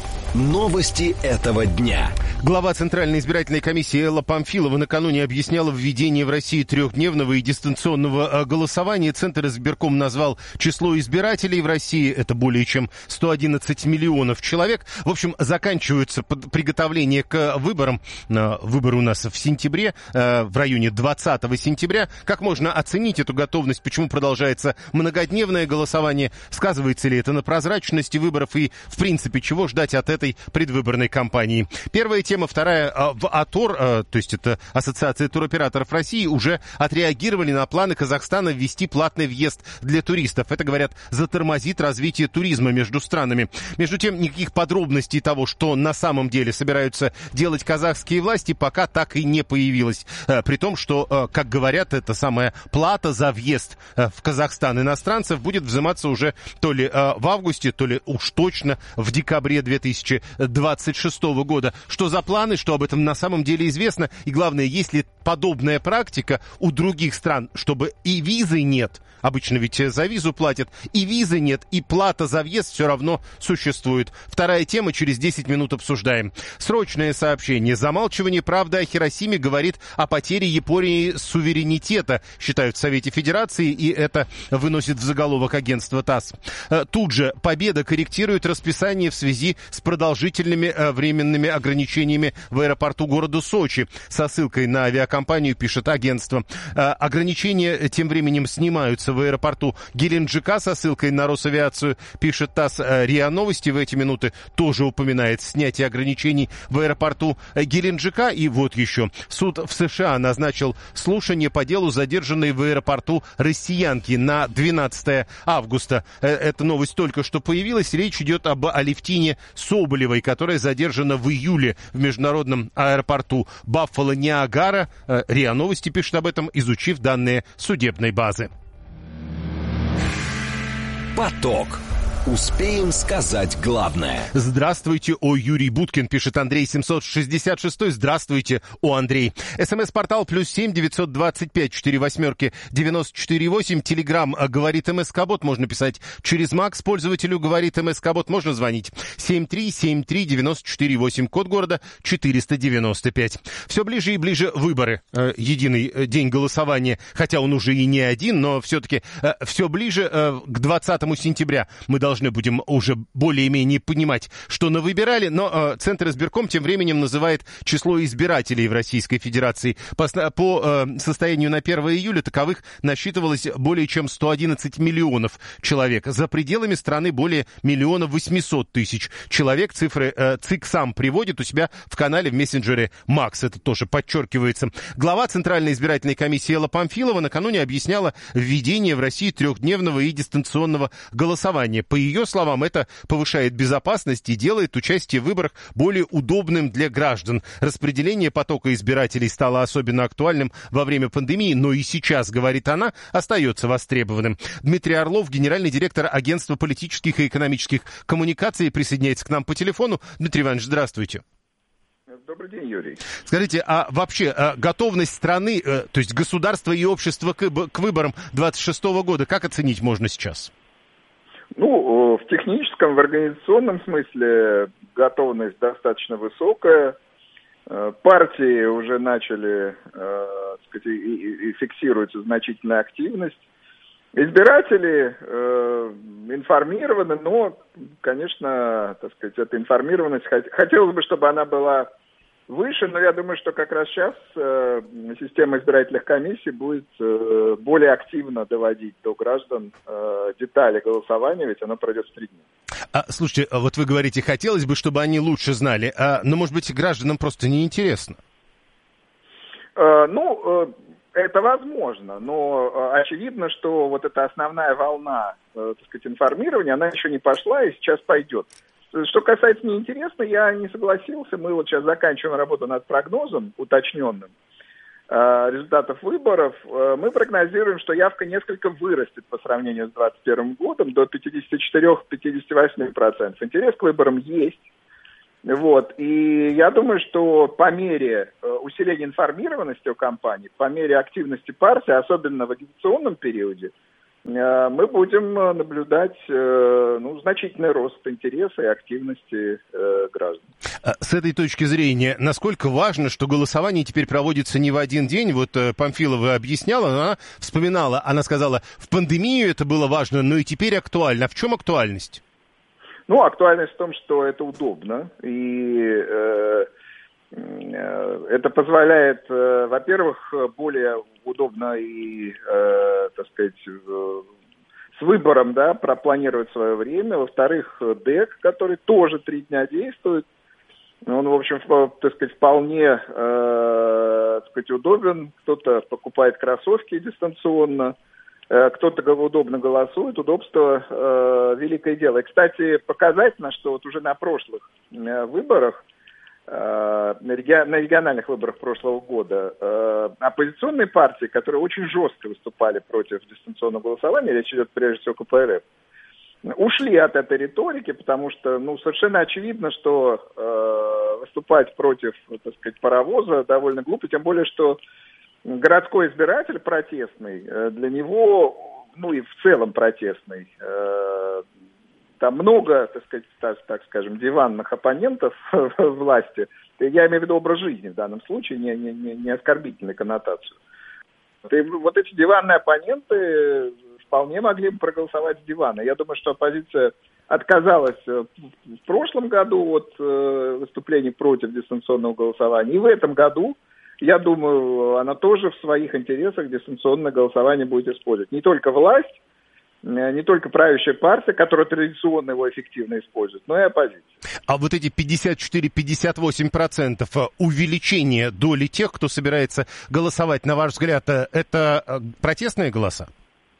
Новости этого дня. Глава Центральной избирательной комиссии Элла Памфилова накануне объясняла введение в России трехдневного и дистанционного голосования. Центр избирком назвал число избирателей в России, это более чем сто одиннадцать миллионов человек. В общем, заканчиваются приготовления к выборам. Выборы у нас в сентябре, в районе двадцатого сентября. Как можно оценить эту готовность? Почему продолжается многодневное голосование? Сказывается ли это на прозрачности выборов? И, в принципе, чего ждать от этой предвыборной кампании? Первая тема, вторая. В АТОР, то есть это Ассоциация туроператоров России, уже отреагировали на планы Казахстана ввести платный въезд для туристов. Это, говорят, затормозит развитие туризма между странами. Между тем, никаких подробностей того, что на самом деле собираются делать казахские власти, пока так и не появилось. При том, что, как говорят, эта самая плата за въезд в Казахстан иностранцев будет взиматься уже то ли в августе, то ли уж точно в декабре две тысячи двадцать шестого года. Что за планы, что об этом на самом деле известно, и главное, есть ли подобная практика у других стран, чтобы и визы нет, обычно ведь за визу платят, и визы нет, и плата за въезд все равно существует. Вторая тема, через десять минут обсуждаем. Срочное сообщение. Замалчивание правды о Хиросиме говорит о потере Японии суверенитета, считают в Совете Федерации, и это выносит в заголовок агентства ТАСС. Тут же Победа корректирует расписание в связи с продолжительными временными ограничениями в аэропорту города Сочи. Со ссылкой на авиакомпанию пишет агентство. Ограничения тем временем снимаются в аэропорту Геленджика. Со ссылкой на Росавиацию пишет ТАСС. РИА Новости в эти минуты тоже упоминает снятие ограничений в аэропорту Геленджика. И вот еще. Суд в США назначил слушание по делу задержанной в аэропорту россиянки на двенадцатое августа. Эта новость только что появилась. Речь идет об Алевтине Соболевой, которая задержана в июле в международном аэропорту Баффало-Ниагара. РИА Новости пишет об этом, изучив данные судебной базы. Поток. Успеем сказать главное. Здравствуйте, о Юрий Буткин, пишет Андрей семьсот шестьдесят шесть. Здравствуйте, о Андрей. СМС-портал плюс семь девятьсот двадцать пять четыре восьмерки девяносто четыре восемь. Телеграмм говорит МСК-бот. Можно писать через Макс. Пользователю говорит МСК-бот. Можно звонить семь три семь три девяносто четыре восемь. Код города четыреста девяносто пять. Все ближе и ближе выборы. Э, единый день голосования. Хотя он уже и не один, но все-таки э, все ближе э, к двадцатому сентября. Мы должны Должны будем уже более-менее понимать, что навыбирали, но э, Центр избирком тем временем называет число избирателей в Российской Федерации. По, по э, состоянию на первое июля таковых насчитывалось более чем сто одиннадцать миллионов человек. За пределами страны более миллиона восемьсот тысяч человек. Цифры э, ЦИК сам приводит у себя в канале в мессенджере Макс. Это тоже подчеркивается. Глава Центральной избирательной комиссии Элла Памфилова накануне объясняла введение в России трехдневного и дистанционного голосования. По ее словам, это повышает безопасность и делает участие в выборах более удобным для граждан. Распределение потока избирателей стало особенно актуальным во время пандемии, но и сейчас, говорит она, остается востребованным. Дмитрий Орлов, генеральный директор Агентства политических и экономических коммуникаций, присоединяется к нам по телефону. Дмитрий Иванович, здравствуйте. Добрый день, Юрий. Скажите, а вообще а, готовность страны, а, то есть государства и общества к, к выборам двадцать шестого года, как оценить можно сейчас? Ну, в техническом, в организационном смысле готовность достаточно высокая. Партии уже начали, так сказать, и, и фиксируется значительная активность. Избиратели э, информированы, но, конечно, так сказать, эта информированность, хотелось бы, чтобы она была выше, но я думаю, что как раз сейчас э, система избирательных комиссий будет э, более активно доводить до граждан э, детали голосования, ведь оно пройдет в три дня. А, слушайте, вот вы говорите, хотелось бы, чтобы они лучше знали, а, но, может быть, гражданам просто неинтересно? Э, ну, э, это возможно, но э, очевидно, что вот эта основная волна, э, так сказать, информирования, она еще не пошла и сейчас пойдет. Что касается неинтересно, я не согласился. Мы вот сейчас заканчиваем работу над прогнозом уточненным э, результатов выборов. Э, мы прогнозируем, что явка несколько вырастет по сравнению с двадцать первым годом до пятьдесят четыре - пятьдесят восемь процентов. Интерес к выборам есть. Вот. И я думаю, что по мере э, усиления информированности о кампании, по мере активности партии, особенно в агитационном периоде, мы будем наблюдать ну, значительный рост интереса и активности э, граждан. С этой точки зрения, насколько важно, что голосование теперь проводится не в один день? Вот Памфилова объясняла, она вспоминала, она сказала, в пандемию это было важно, но и теперь актуально. А в чем актуальность? Ну, актуальность в том, что это удобно, и э, это позволяет, э, во-первых, более удобно и, э, так сказать, э, с выбором, да, пропланировать свое время. Во-вторых, ДЭК, который тоже три дня действует, он, в общем, так сказать, вполне, э, так сказать, удобен. Кто-то покупает кроссовки дистанционно, э, кто-то удобно голосует. Удобство э, великое дело. И, кстати, показательно, что вот уже на прошлых э, выборах, на региональных выборах прошлого года э, оппозиционные партии, которые очень жестко выступали против дистанционного голосования, речь идет прежде всего КПРФ, ушли от этой риторики, потому что ну, совершенно очевидно, что э, выступать против, так сказать, паровоза довольно глупо, тем более, что городской избиратель протестный, э, для него, ну и в целом протестный, э, там много, так сказать, так, так скажем, диванных оппонентов власти. Я имею в виду образ жизни в данном случае, не, не, не оскорбительную коннотацию. И вот эти диванные оппоненты вполне могли бы проголосовать с дивана. Я думаю, что оппозиция отказалась в прошлом году от выступлений против дистанционного голосования. И в этом году, я думаю, она тоже в своих интересах дистанционное голосование будет использовать. Не только власть, не только правящая партия, которая традиционно его эффективно использует, но и оппозиция. А вот эти пятьдесят четыре - пятьдесят восемь процентов увеличение доли тех, кто собирается голосовать, на ваш взгляд, это протестные голоса?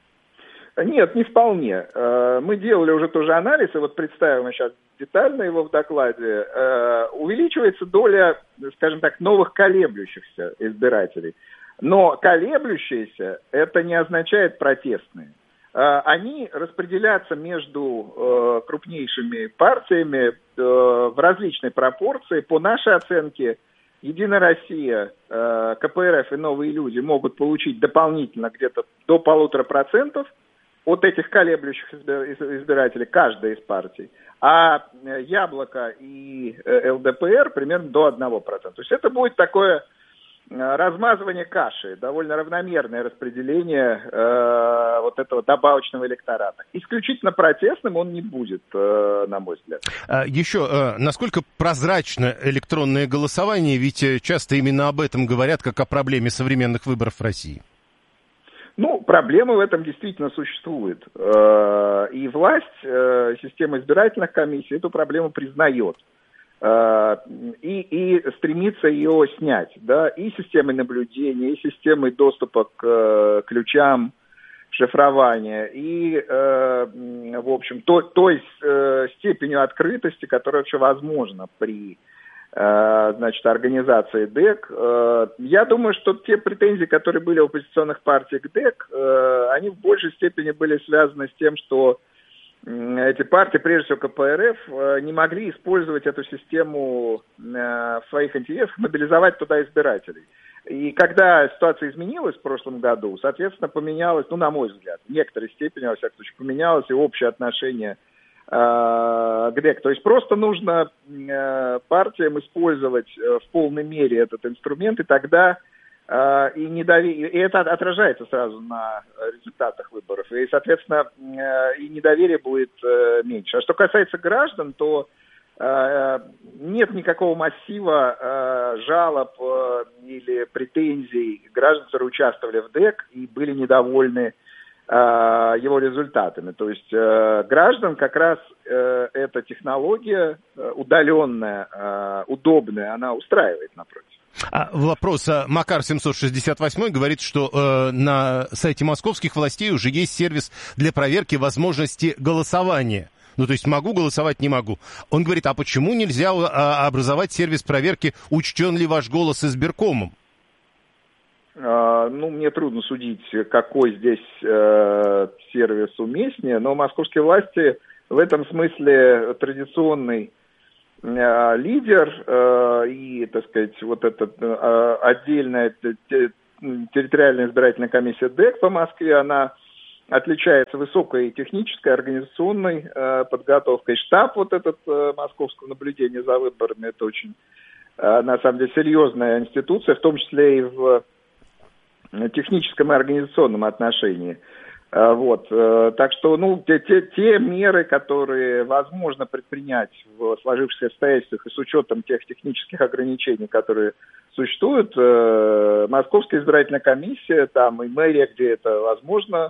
Нет, не вполне. Мы делали уже тоже анализ, и вот представим сейчас детально его в докладе. Увеличивается доля, скажем так, новых колеблющихся избирателей. Но колеблющиеся это не означает протестные. Они распределятся между э, крупнейшими партиями э, в различной пропорции. По нашей оценке, Единая Россия, э, КПРФ и Новые люди могут получить дополнительно где-то до полутора процентов от этих колеблющих избирателей, каждая из партий. А Яблоко и э, ЛДПР примерно до одного процента. То есть это будет такое размазывание каши, довольно равномерное распределение э, вот этого добавочного электората. Исключительно протестным он не будет, э, на мой взгляд. Еще, э, насколько прозрачно электронное голосование, ведь часто именно об этом говорят, как о проблеме современных выборов в России. Ну, проблема в этом действительно существует. Э, и власть, э, система избирательных комиссий эту проблему признает. И, и стремится ее снять, да, и системой наблюдения, и системой доступа к ключам, шифрования и, э, в общем, то, той э, степенью открытости, которая вообще возможна при э, значит, организации ДЭК. Э, я думаю, что те претензии, которые были у оппозиционных партий к ДЭК, э, они в большей степени были связаны с тем, что эти партии, прежде всего ка пэ эр эф, не могли использовать эту систему в своих интересах, мобилизовать туда избирателей. И когда ситуация изменилась в прошлом году, соответственно, поменялось, ну, на мой взгляд, в некоторой степени, во всяком случае, поменялось и общее отношение э, к ДЭК. То есть просто нужно э, партиям использовать э, в полной мере этот инструмент, и тогда э, и, недоверие, и это отражается сразу на результатах выборов, и, соответственно, э, и недоверие будет э, меньше. А что касается граждан, то нет никакого массива э, жалоб э, или претензий граждан, которые участвовали в ДЭК и были недовольны э, его результатами. То есть э, граждан как раз э, эта технология э, удаленная, э, удобная, она устраивает напротив. А, вопрос. Макар семьсот шестьдесят восемь говорит, что э, на сайте московских властей уже есть сервис для проверки возможности голосования. Ну, то есть могу голосовать, не могу. Он говорит, а почему нельзя а, образовать сервис проверки, учтен ли ваш голос избиркомом? А, ну, мне трудно судить, какой здесь э, сервис уместнее, но московские власти в этом смысле традиционный э, лидер э, и, так сказать, вот эта э, отдельная территориальная избирательная комиссия ДЭК по Москве, она отличается высокой технической, организационной э, подготовкой. Штаб вот этот э, московского наблюдения за выборами, это очень, э, на самом деле, серьезная институция, в том числе и в техническом и организационном отношении. Э, вот, э, так что, ну, те, те, те меры, которые возможно предпринять в сложившихся обстоятельствах и с учетом тех технических ограничений, которые существуют, э, Московская избирательная комиссия, там и мэрия, где это возможно,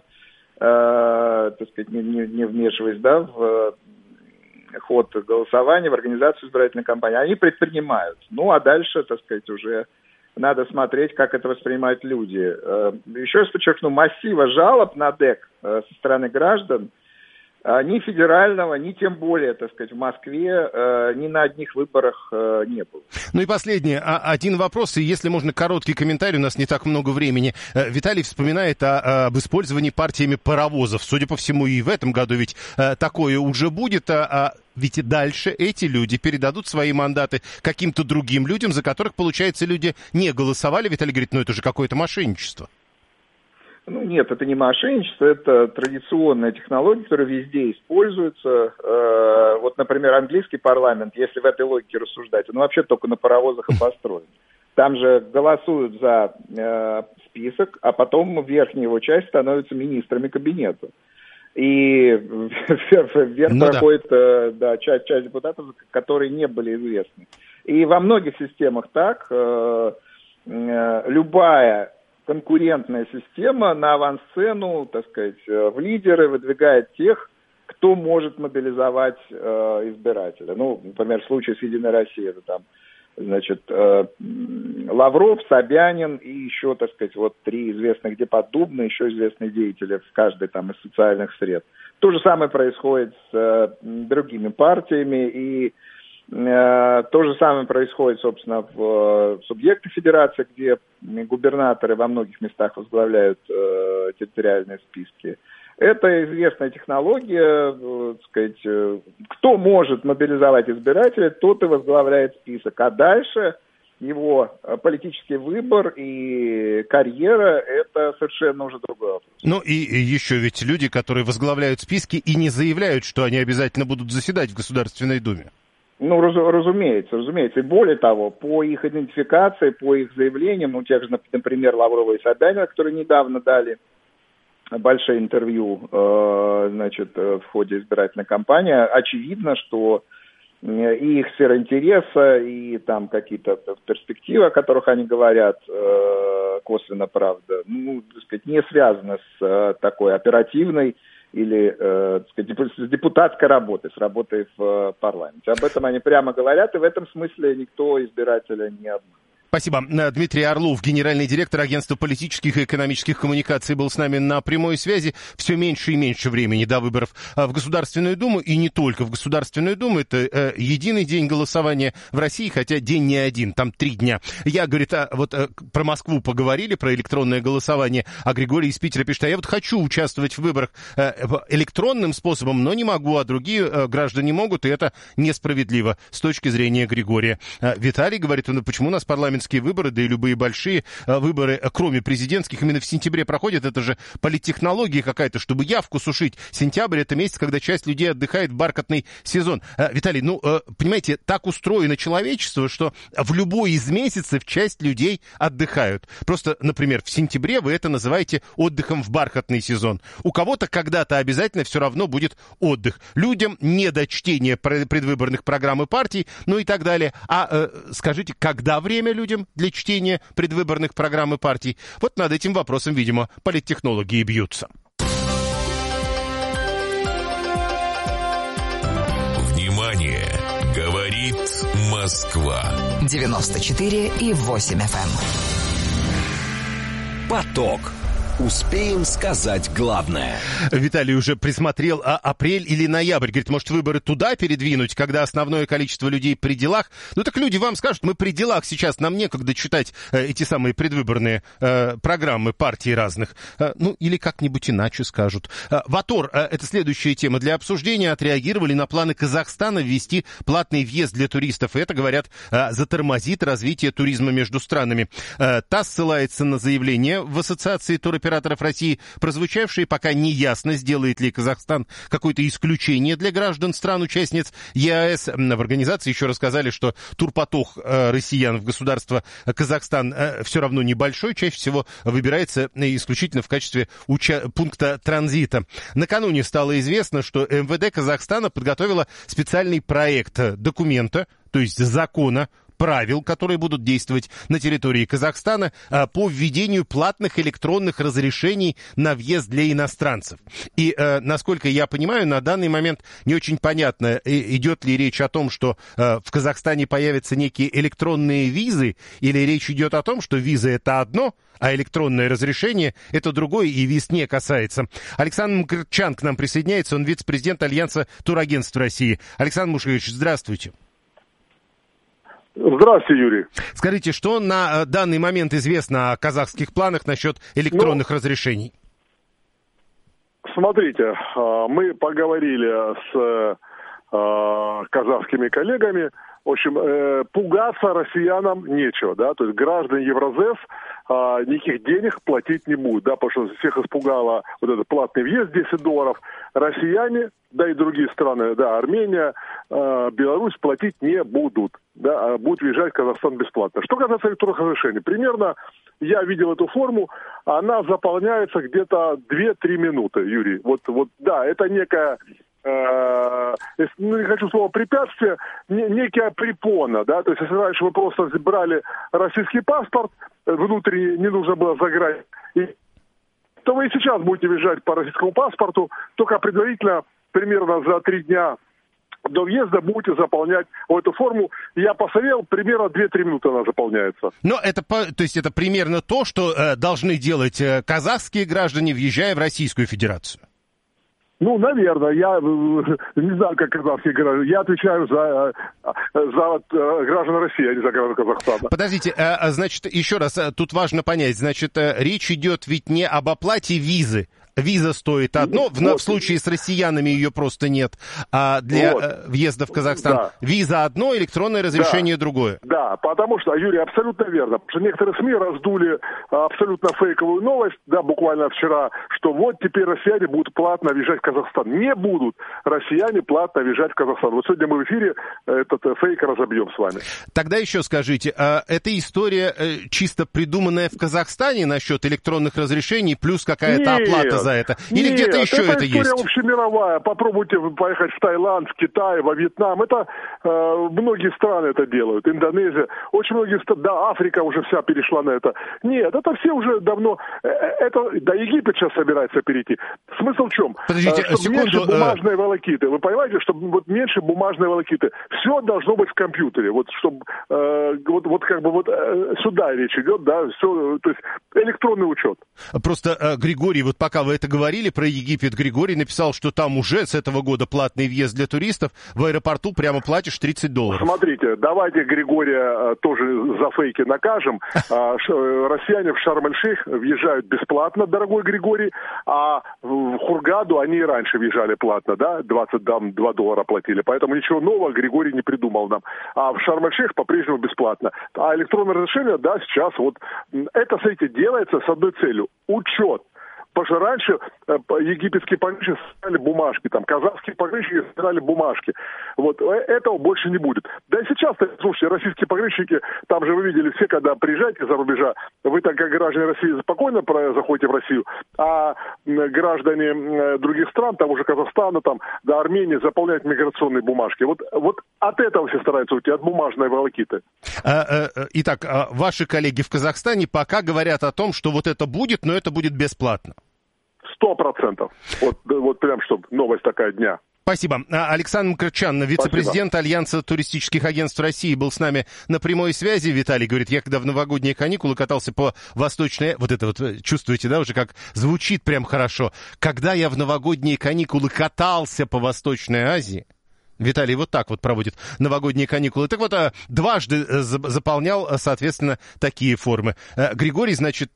Э, так сказать, не, не, не вмешиваясь, да, в э, ход голосования, в организацию избирательной кампании, они предпринимают. Ну, а дальше, так сказать, уже надо смотреть, как это воспринимают люди. Э, еще раз подчеркну, массива жалоб на ДЭК э, со стороны граждан э, ни федерального, ни тем более, так сказать, в Москве э, ни на одних выборах э, не было. Ну и последний, один вопрос, и если можно, короткий комментарий, у нас не так много времени. Виталий вспоминает о, об использовании партиями паровозов. Судя по всему, и в этом году ведь такое уже будет, а ведь и дальше эти люди передадут свои мандаты каким-то другим людям, за которых, получается, люди не голосовали. Виталий говорит, ну это же какое-то мошенничество. Ну, нет, это не мошенничество, это традиционная технология, которая везде используется. Э, вот, например, английский парламент, если в этой логике рассуждать, он вообще только на паровозах и построен. Там же голосуют за э, список, а потом верхняя его часть становится министрами кабинета. И вверх ну, проходит да. Да, часть, часть депутатов, которые не были известны. И во многих системах так. Э, э, любая конкурентная система на авансцену, так сказать, в лидеры выдвигает тех, кто может мобилизовать э, избирателя. Ну, например, в случае с «Единой Россией» это там, значит, э, Лавров, Собянин и еще, так сказать, вот три известных Деподдубна, еще известные деятели в каждой там из социальных сред. То же самое происходит с э, другими партиями, и э, то же самое происходит, собственно, в э, субъектах федерации, где губернаторы во многих местах возглавляют э, территориальные списки. Это известная технология, э, так сказать, э, кто может мобилизовать избирателя, тот и возглавляет список, а дальше его политический выбор и карьера – это совершенно уже другой вопрос. Ну и еще ведь люди, которые возглавляют списки и не заявляют, что они обязательно будут заседать в Государственной Думе. Ну, раз, разумеется, разумеется. И более того, по их идентификации, по их заявлениям, ну, тех же, например, Лаврова и Собянина, которые недавно дали большое интервью, э, значит, в ходе избирательной кампании, очевидно, что и их сфера интереса, и там какие-то перспективы, о которых они говорят, э, косвенно, правда, ну, так сказать, не связаны с э, такой оперативной или э, так сказать, с депутатской работой, с работой в э, парламенте. Об этом они прямо говорят, и в этом смысле никто избирателя не обманывает. Спасибо. Дмитрий Орлов, генеральный директор агентства политических и экономических коммуникаций, был с нами на прямой связи. Все меньше и меньше времени до выборов в Государственную Думу, и не только в Государственную Думу. Это э, единый день голосования в России, хотя день не один, там три дня. Я, говорит, а, вот а, про Москву поговорили, про электронное голосование, а Григорий из Питера пишет, а я вот хочу участвовать в выборах э, электронным способом, но не могу, а другие э, граждане могут, и это несправедливо с точки зрения Григория. Э, Виталий говорит, ну, почему у нас парламент выборы, да и любые большие выборы, кроме президентских, именно в сентябре проходят. Это же политтехнология какая-то, чтобы явку сушить. Сентябрь — это месяц, когда часть людей отдыхает в бархатный сезон. Виталий, ну, понимаете, так устроено человечество, что в любой из месяцев часть людей отдыхают. Просто, например, в сентябре вы это называете отдыхом в бархатный сезон. У кого-то когда-то обязательно все равно будет отдых. Людям не до чтения предвыборных программ и партий, ну и так далее. А э, скажите, когда время людям для чтения предвыборных программ и партий? Вот над этим вопросом, видимо, политтехнологи и бьются. Внимание! Говорит Москва. девяносто четыре и восемь эф эм. Поток. Успеем сказать главное. Виталий уже присмотрел, а апрель или ноябрь. Говорит, может, выборы туда передвинуть, когда основное количество людей при делах? Ну так люди вам скажут, мы при делах сейчас, нам некогда читать э, эти самые предвыборные э, программы партий разных. Э, ну или как-нибудь иначе скажут. Э, ВАТОР, э, это следующая тема для обсуждения, отреагировали на планы Казахстана ввести платный въезд для туристов. И это, говорят, э, затормозит развитие туризма между странами. Э, ТАСС ссылается на заявление в Ассоциации туроператоров операторов России, прозвучавшие, пока не ясно, сделает ли Казахстан какое-то исключение для граждан стран-участниц ЕАЭС. В организации еще рассказали, что турпоток россиян в государство Казахстан все равно небольшой, чаще всего выбирается исключительно в качестве уча- пункта транзита. Накануне стало известно, что эм вэ дэ Казахстана подготовила специальный проект документа, то есть закона, правил, которые будут действовать на территории Казахстана по введению платных электронных разрешений на въезд для иностранцев. И, насколько я понимаю, на данный момент не очень понятно, идет ли речь о том, что в Казахстане появятся некие электронные визы, или речь идет о том, что виза — это одно, а электронное разрешение — это другое, и виз не касается. Александр Мкртчян к нам присоединяется, он вице-президент Альянса турагентств России. Александр Мушевич, здравствуйте. Здравствуйте, Юрий. Скажите, что на данный момент известно о казахских планах насчет электронных ну, разрешений? Смотрите, мы поговорили с казахскими коллегами. В общем, пугаться россиянам нечего, да, то есть граждане Евразес а, никаких денег платить не будут, да, потому что всех испугало вот этот платный въезд десять долларов. Россияне, да и другие страны, да, Армения, а, Беларусь платить не будут, да, а будут въезжать в Казахстан бесплатно. Что касается электронных разрешений, примерно я видел эту форму, она заполняется где-то две-три минуты, Юрий. Вот, вот, да, это некая... ну, не хочу слово препятствие, не, некая препона, да, то есть если раньше вы просто брали российский паспорт, внутренний не нужно было заграть, и, то вы и сейчас будете въезжать по российскому паспорту, только предварительно, примерно за три дня до въезда будете заполнять эту форму. Я посмотрел, примерно две-три минуты она заполняется. Но это, то есть это примерно то, что э, должны делать э, казахские граждане, въезжая в Российскую Федерацию. Ну, наверное, я не знаю, как казахские граждане. Я отвечаю за, за граждан России, а не за граждан Казахстана. Подождите, значит, еще раз, тут важно понять, значит, речь идет ведь не об оплате визы. Виза стоит одно, в, вот. в случае с россиянами ее просто нет, а для вот. въезда в Казахстан да. виза одно, электронное разрешение да. другое. Да, потому что, Юрий, абсолютно верно, потому что некоторые СМИ раздули абсолютно фейковую новость, да, буквально вчера, что вот теперь россияне будут платно въезжать в Казахстан. Не будут россияне платно въезжать в Казахстан. Вот сегодня мы в эфире этот фейк разобьем с вами. Тогда еще скажите, а эта история чисто придуманная в Казахстане насчет электронных разрешений, плюс какая-то Нет. оплата за за это? Или Нет, где-то еще это, это история есть? общемировая. Попробуйте поехать в Таиланд, в Китай, во Вьетнам. Это э, многие страны это делают. Индонезия. Очень многие страны. Да, Африка уже вся перешла на это. Нет, это все уже давно... Это, да, Египет сейчас собирается перейти. Смысл в чем? Подождите, чтобы секунду. меньше бумажной волокиты. Вы понимаете, чтобы вот меньше бумажной волокиты. Все должно быть в компьютере. Вот чтобы э, вот, вот как бы вот э, сюда речь идет, да, все, то есть электронный учет. Просто э, Григорий, вот пока вы это говорили про Египет, Григорий написал, что там уже с этого года платный въезд для туристов. В аэропорту прямо платишь тридцать долларов. Смотрите, давайте Григория э, тоже за фейки накажем. А, ш, россияне в Шарм-эль-Шейх въезжают бесплатно, дорогой Григорий, а в Хургаду они и раньше въезжали платно, да, двадцать два доллара платили. Поэтому ничего нового Григорий не придумал нам. А в Шарм-эль-Шейх по-прежнему бесплатно. А электронное разрешение, да, сейчас вот это, смотрите, делается с одной целью – учет. Потому что раньше э, египетские пограничники собирали бумажки, там, казахские пограничники собирали бумажки. Вот, этого больше не будет. Да и сейчас, слушайте, российские пограничники, там же вы видели все, когда приезжаете за рубежа, вы так как граждане России спокойно заходите в Россию, а граждане других стран, того же Казахстана, там, да, Армении, заполняют миграционные бумажки. Вот, вот от этого все стараются уйти, от бумажной волокиты. Итак, ваши коллеги в Казахстане пока говорят о том, что вот это будет, но это будет бесплатно. Сто процентов. Вот, вот прям, чтобы новость такая дня. Спасибо. Александр Мкртчян, вице-президент Спасибо. Альянса туристических агентств России, был с нами на прямой связи. Виталий говорит, я когда в новогодние каникулы катался по Восточной... Вот это вот, чувствуете, да, уже как звучит прям хорошо. Когда я в новогодние каникулы катался по Восточной Азии... Виталий вот так вот проводит новогодние каникулы. Так вот, дважды заполнял, соответственно, такие формы. Григорий, значит...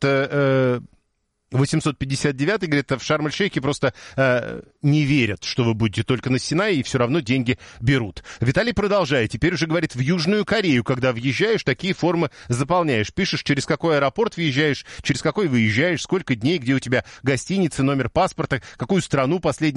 восемьсот пятьдесят девятый, говорит, в Шарм-эль-Шейхе просто э, не верят, что вы будете только на Синае, и все равно деньги берут. Виталий продолжает. Теперь уже говорит, в Южную Корею, когда въезжаешь, такие формы заполняешь. Пишешь, через какой аэропорт въезжаешь, через какой выезжаешь, сколько дней, где у тебя гостиница, номер паспорта, какую страну последний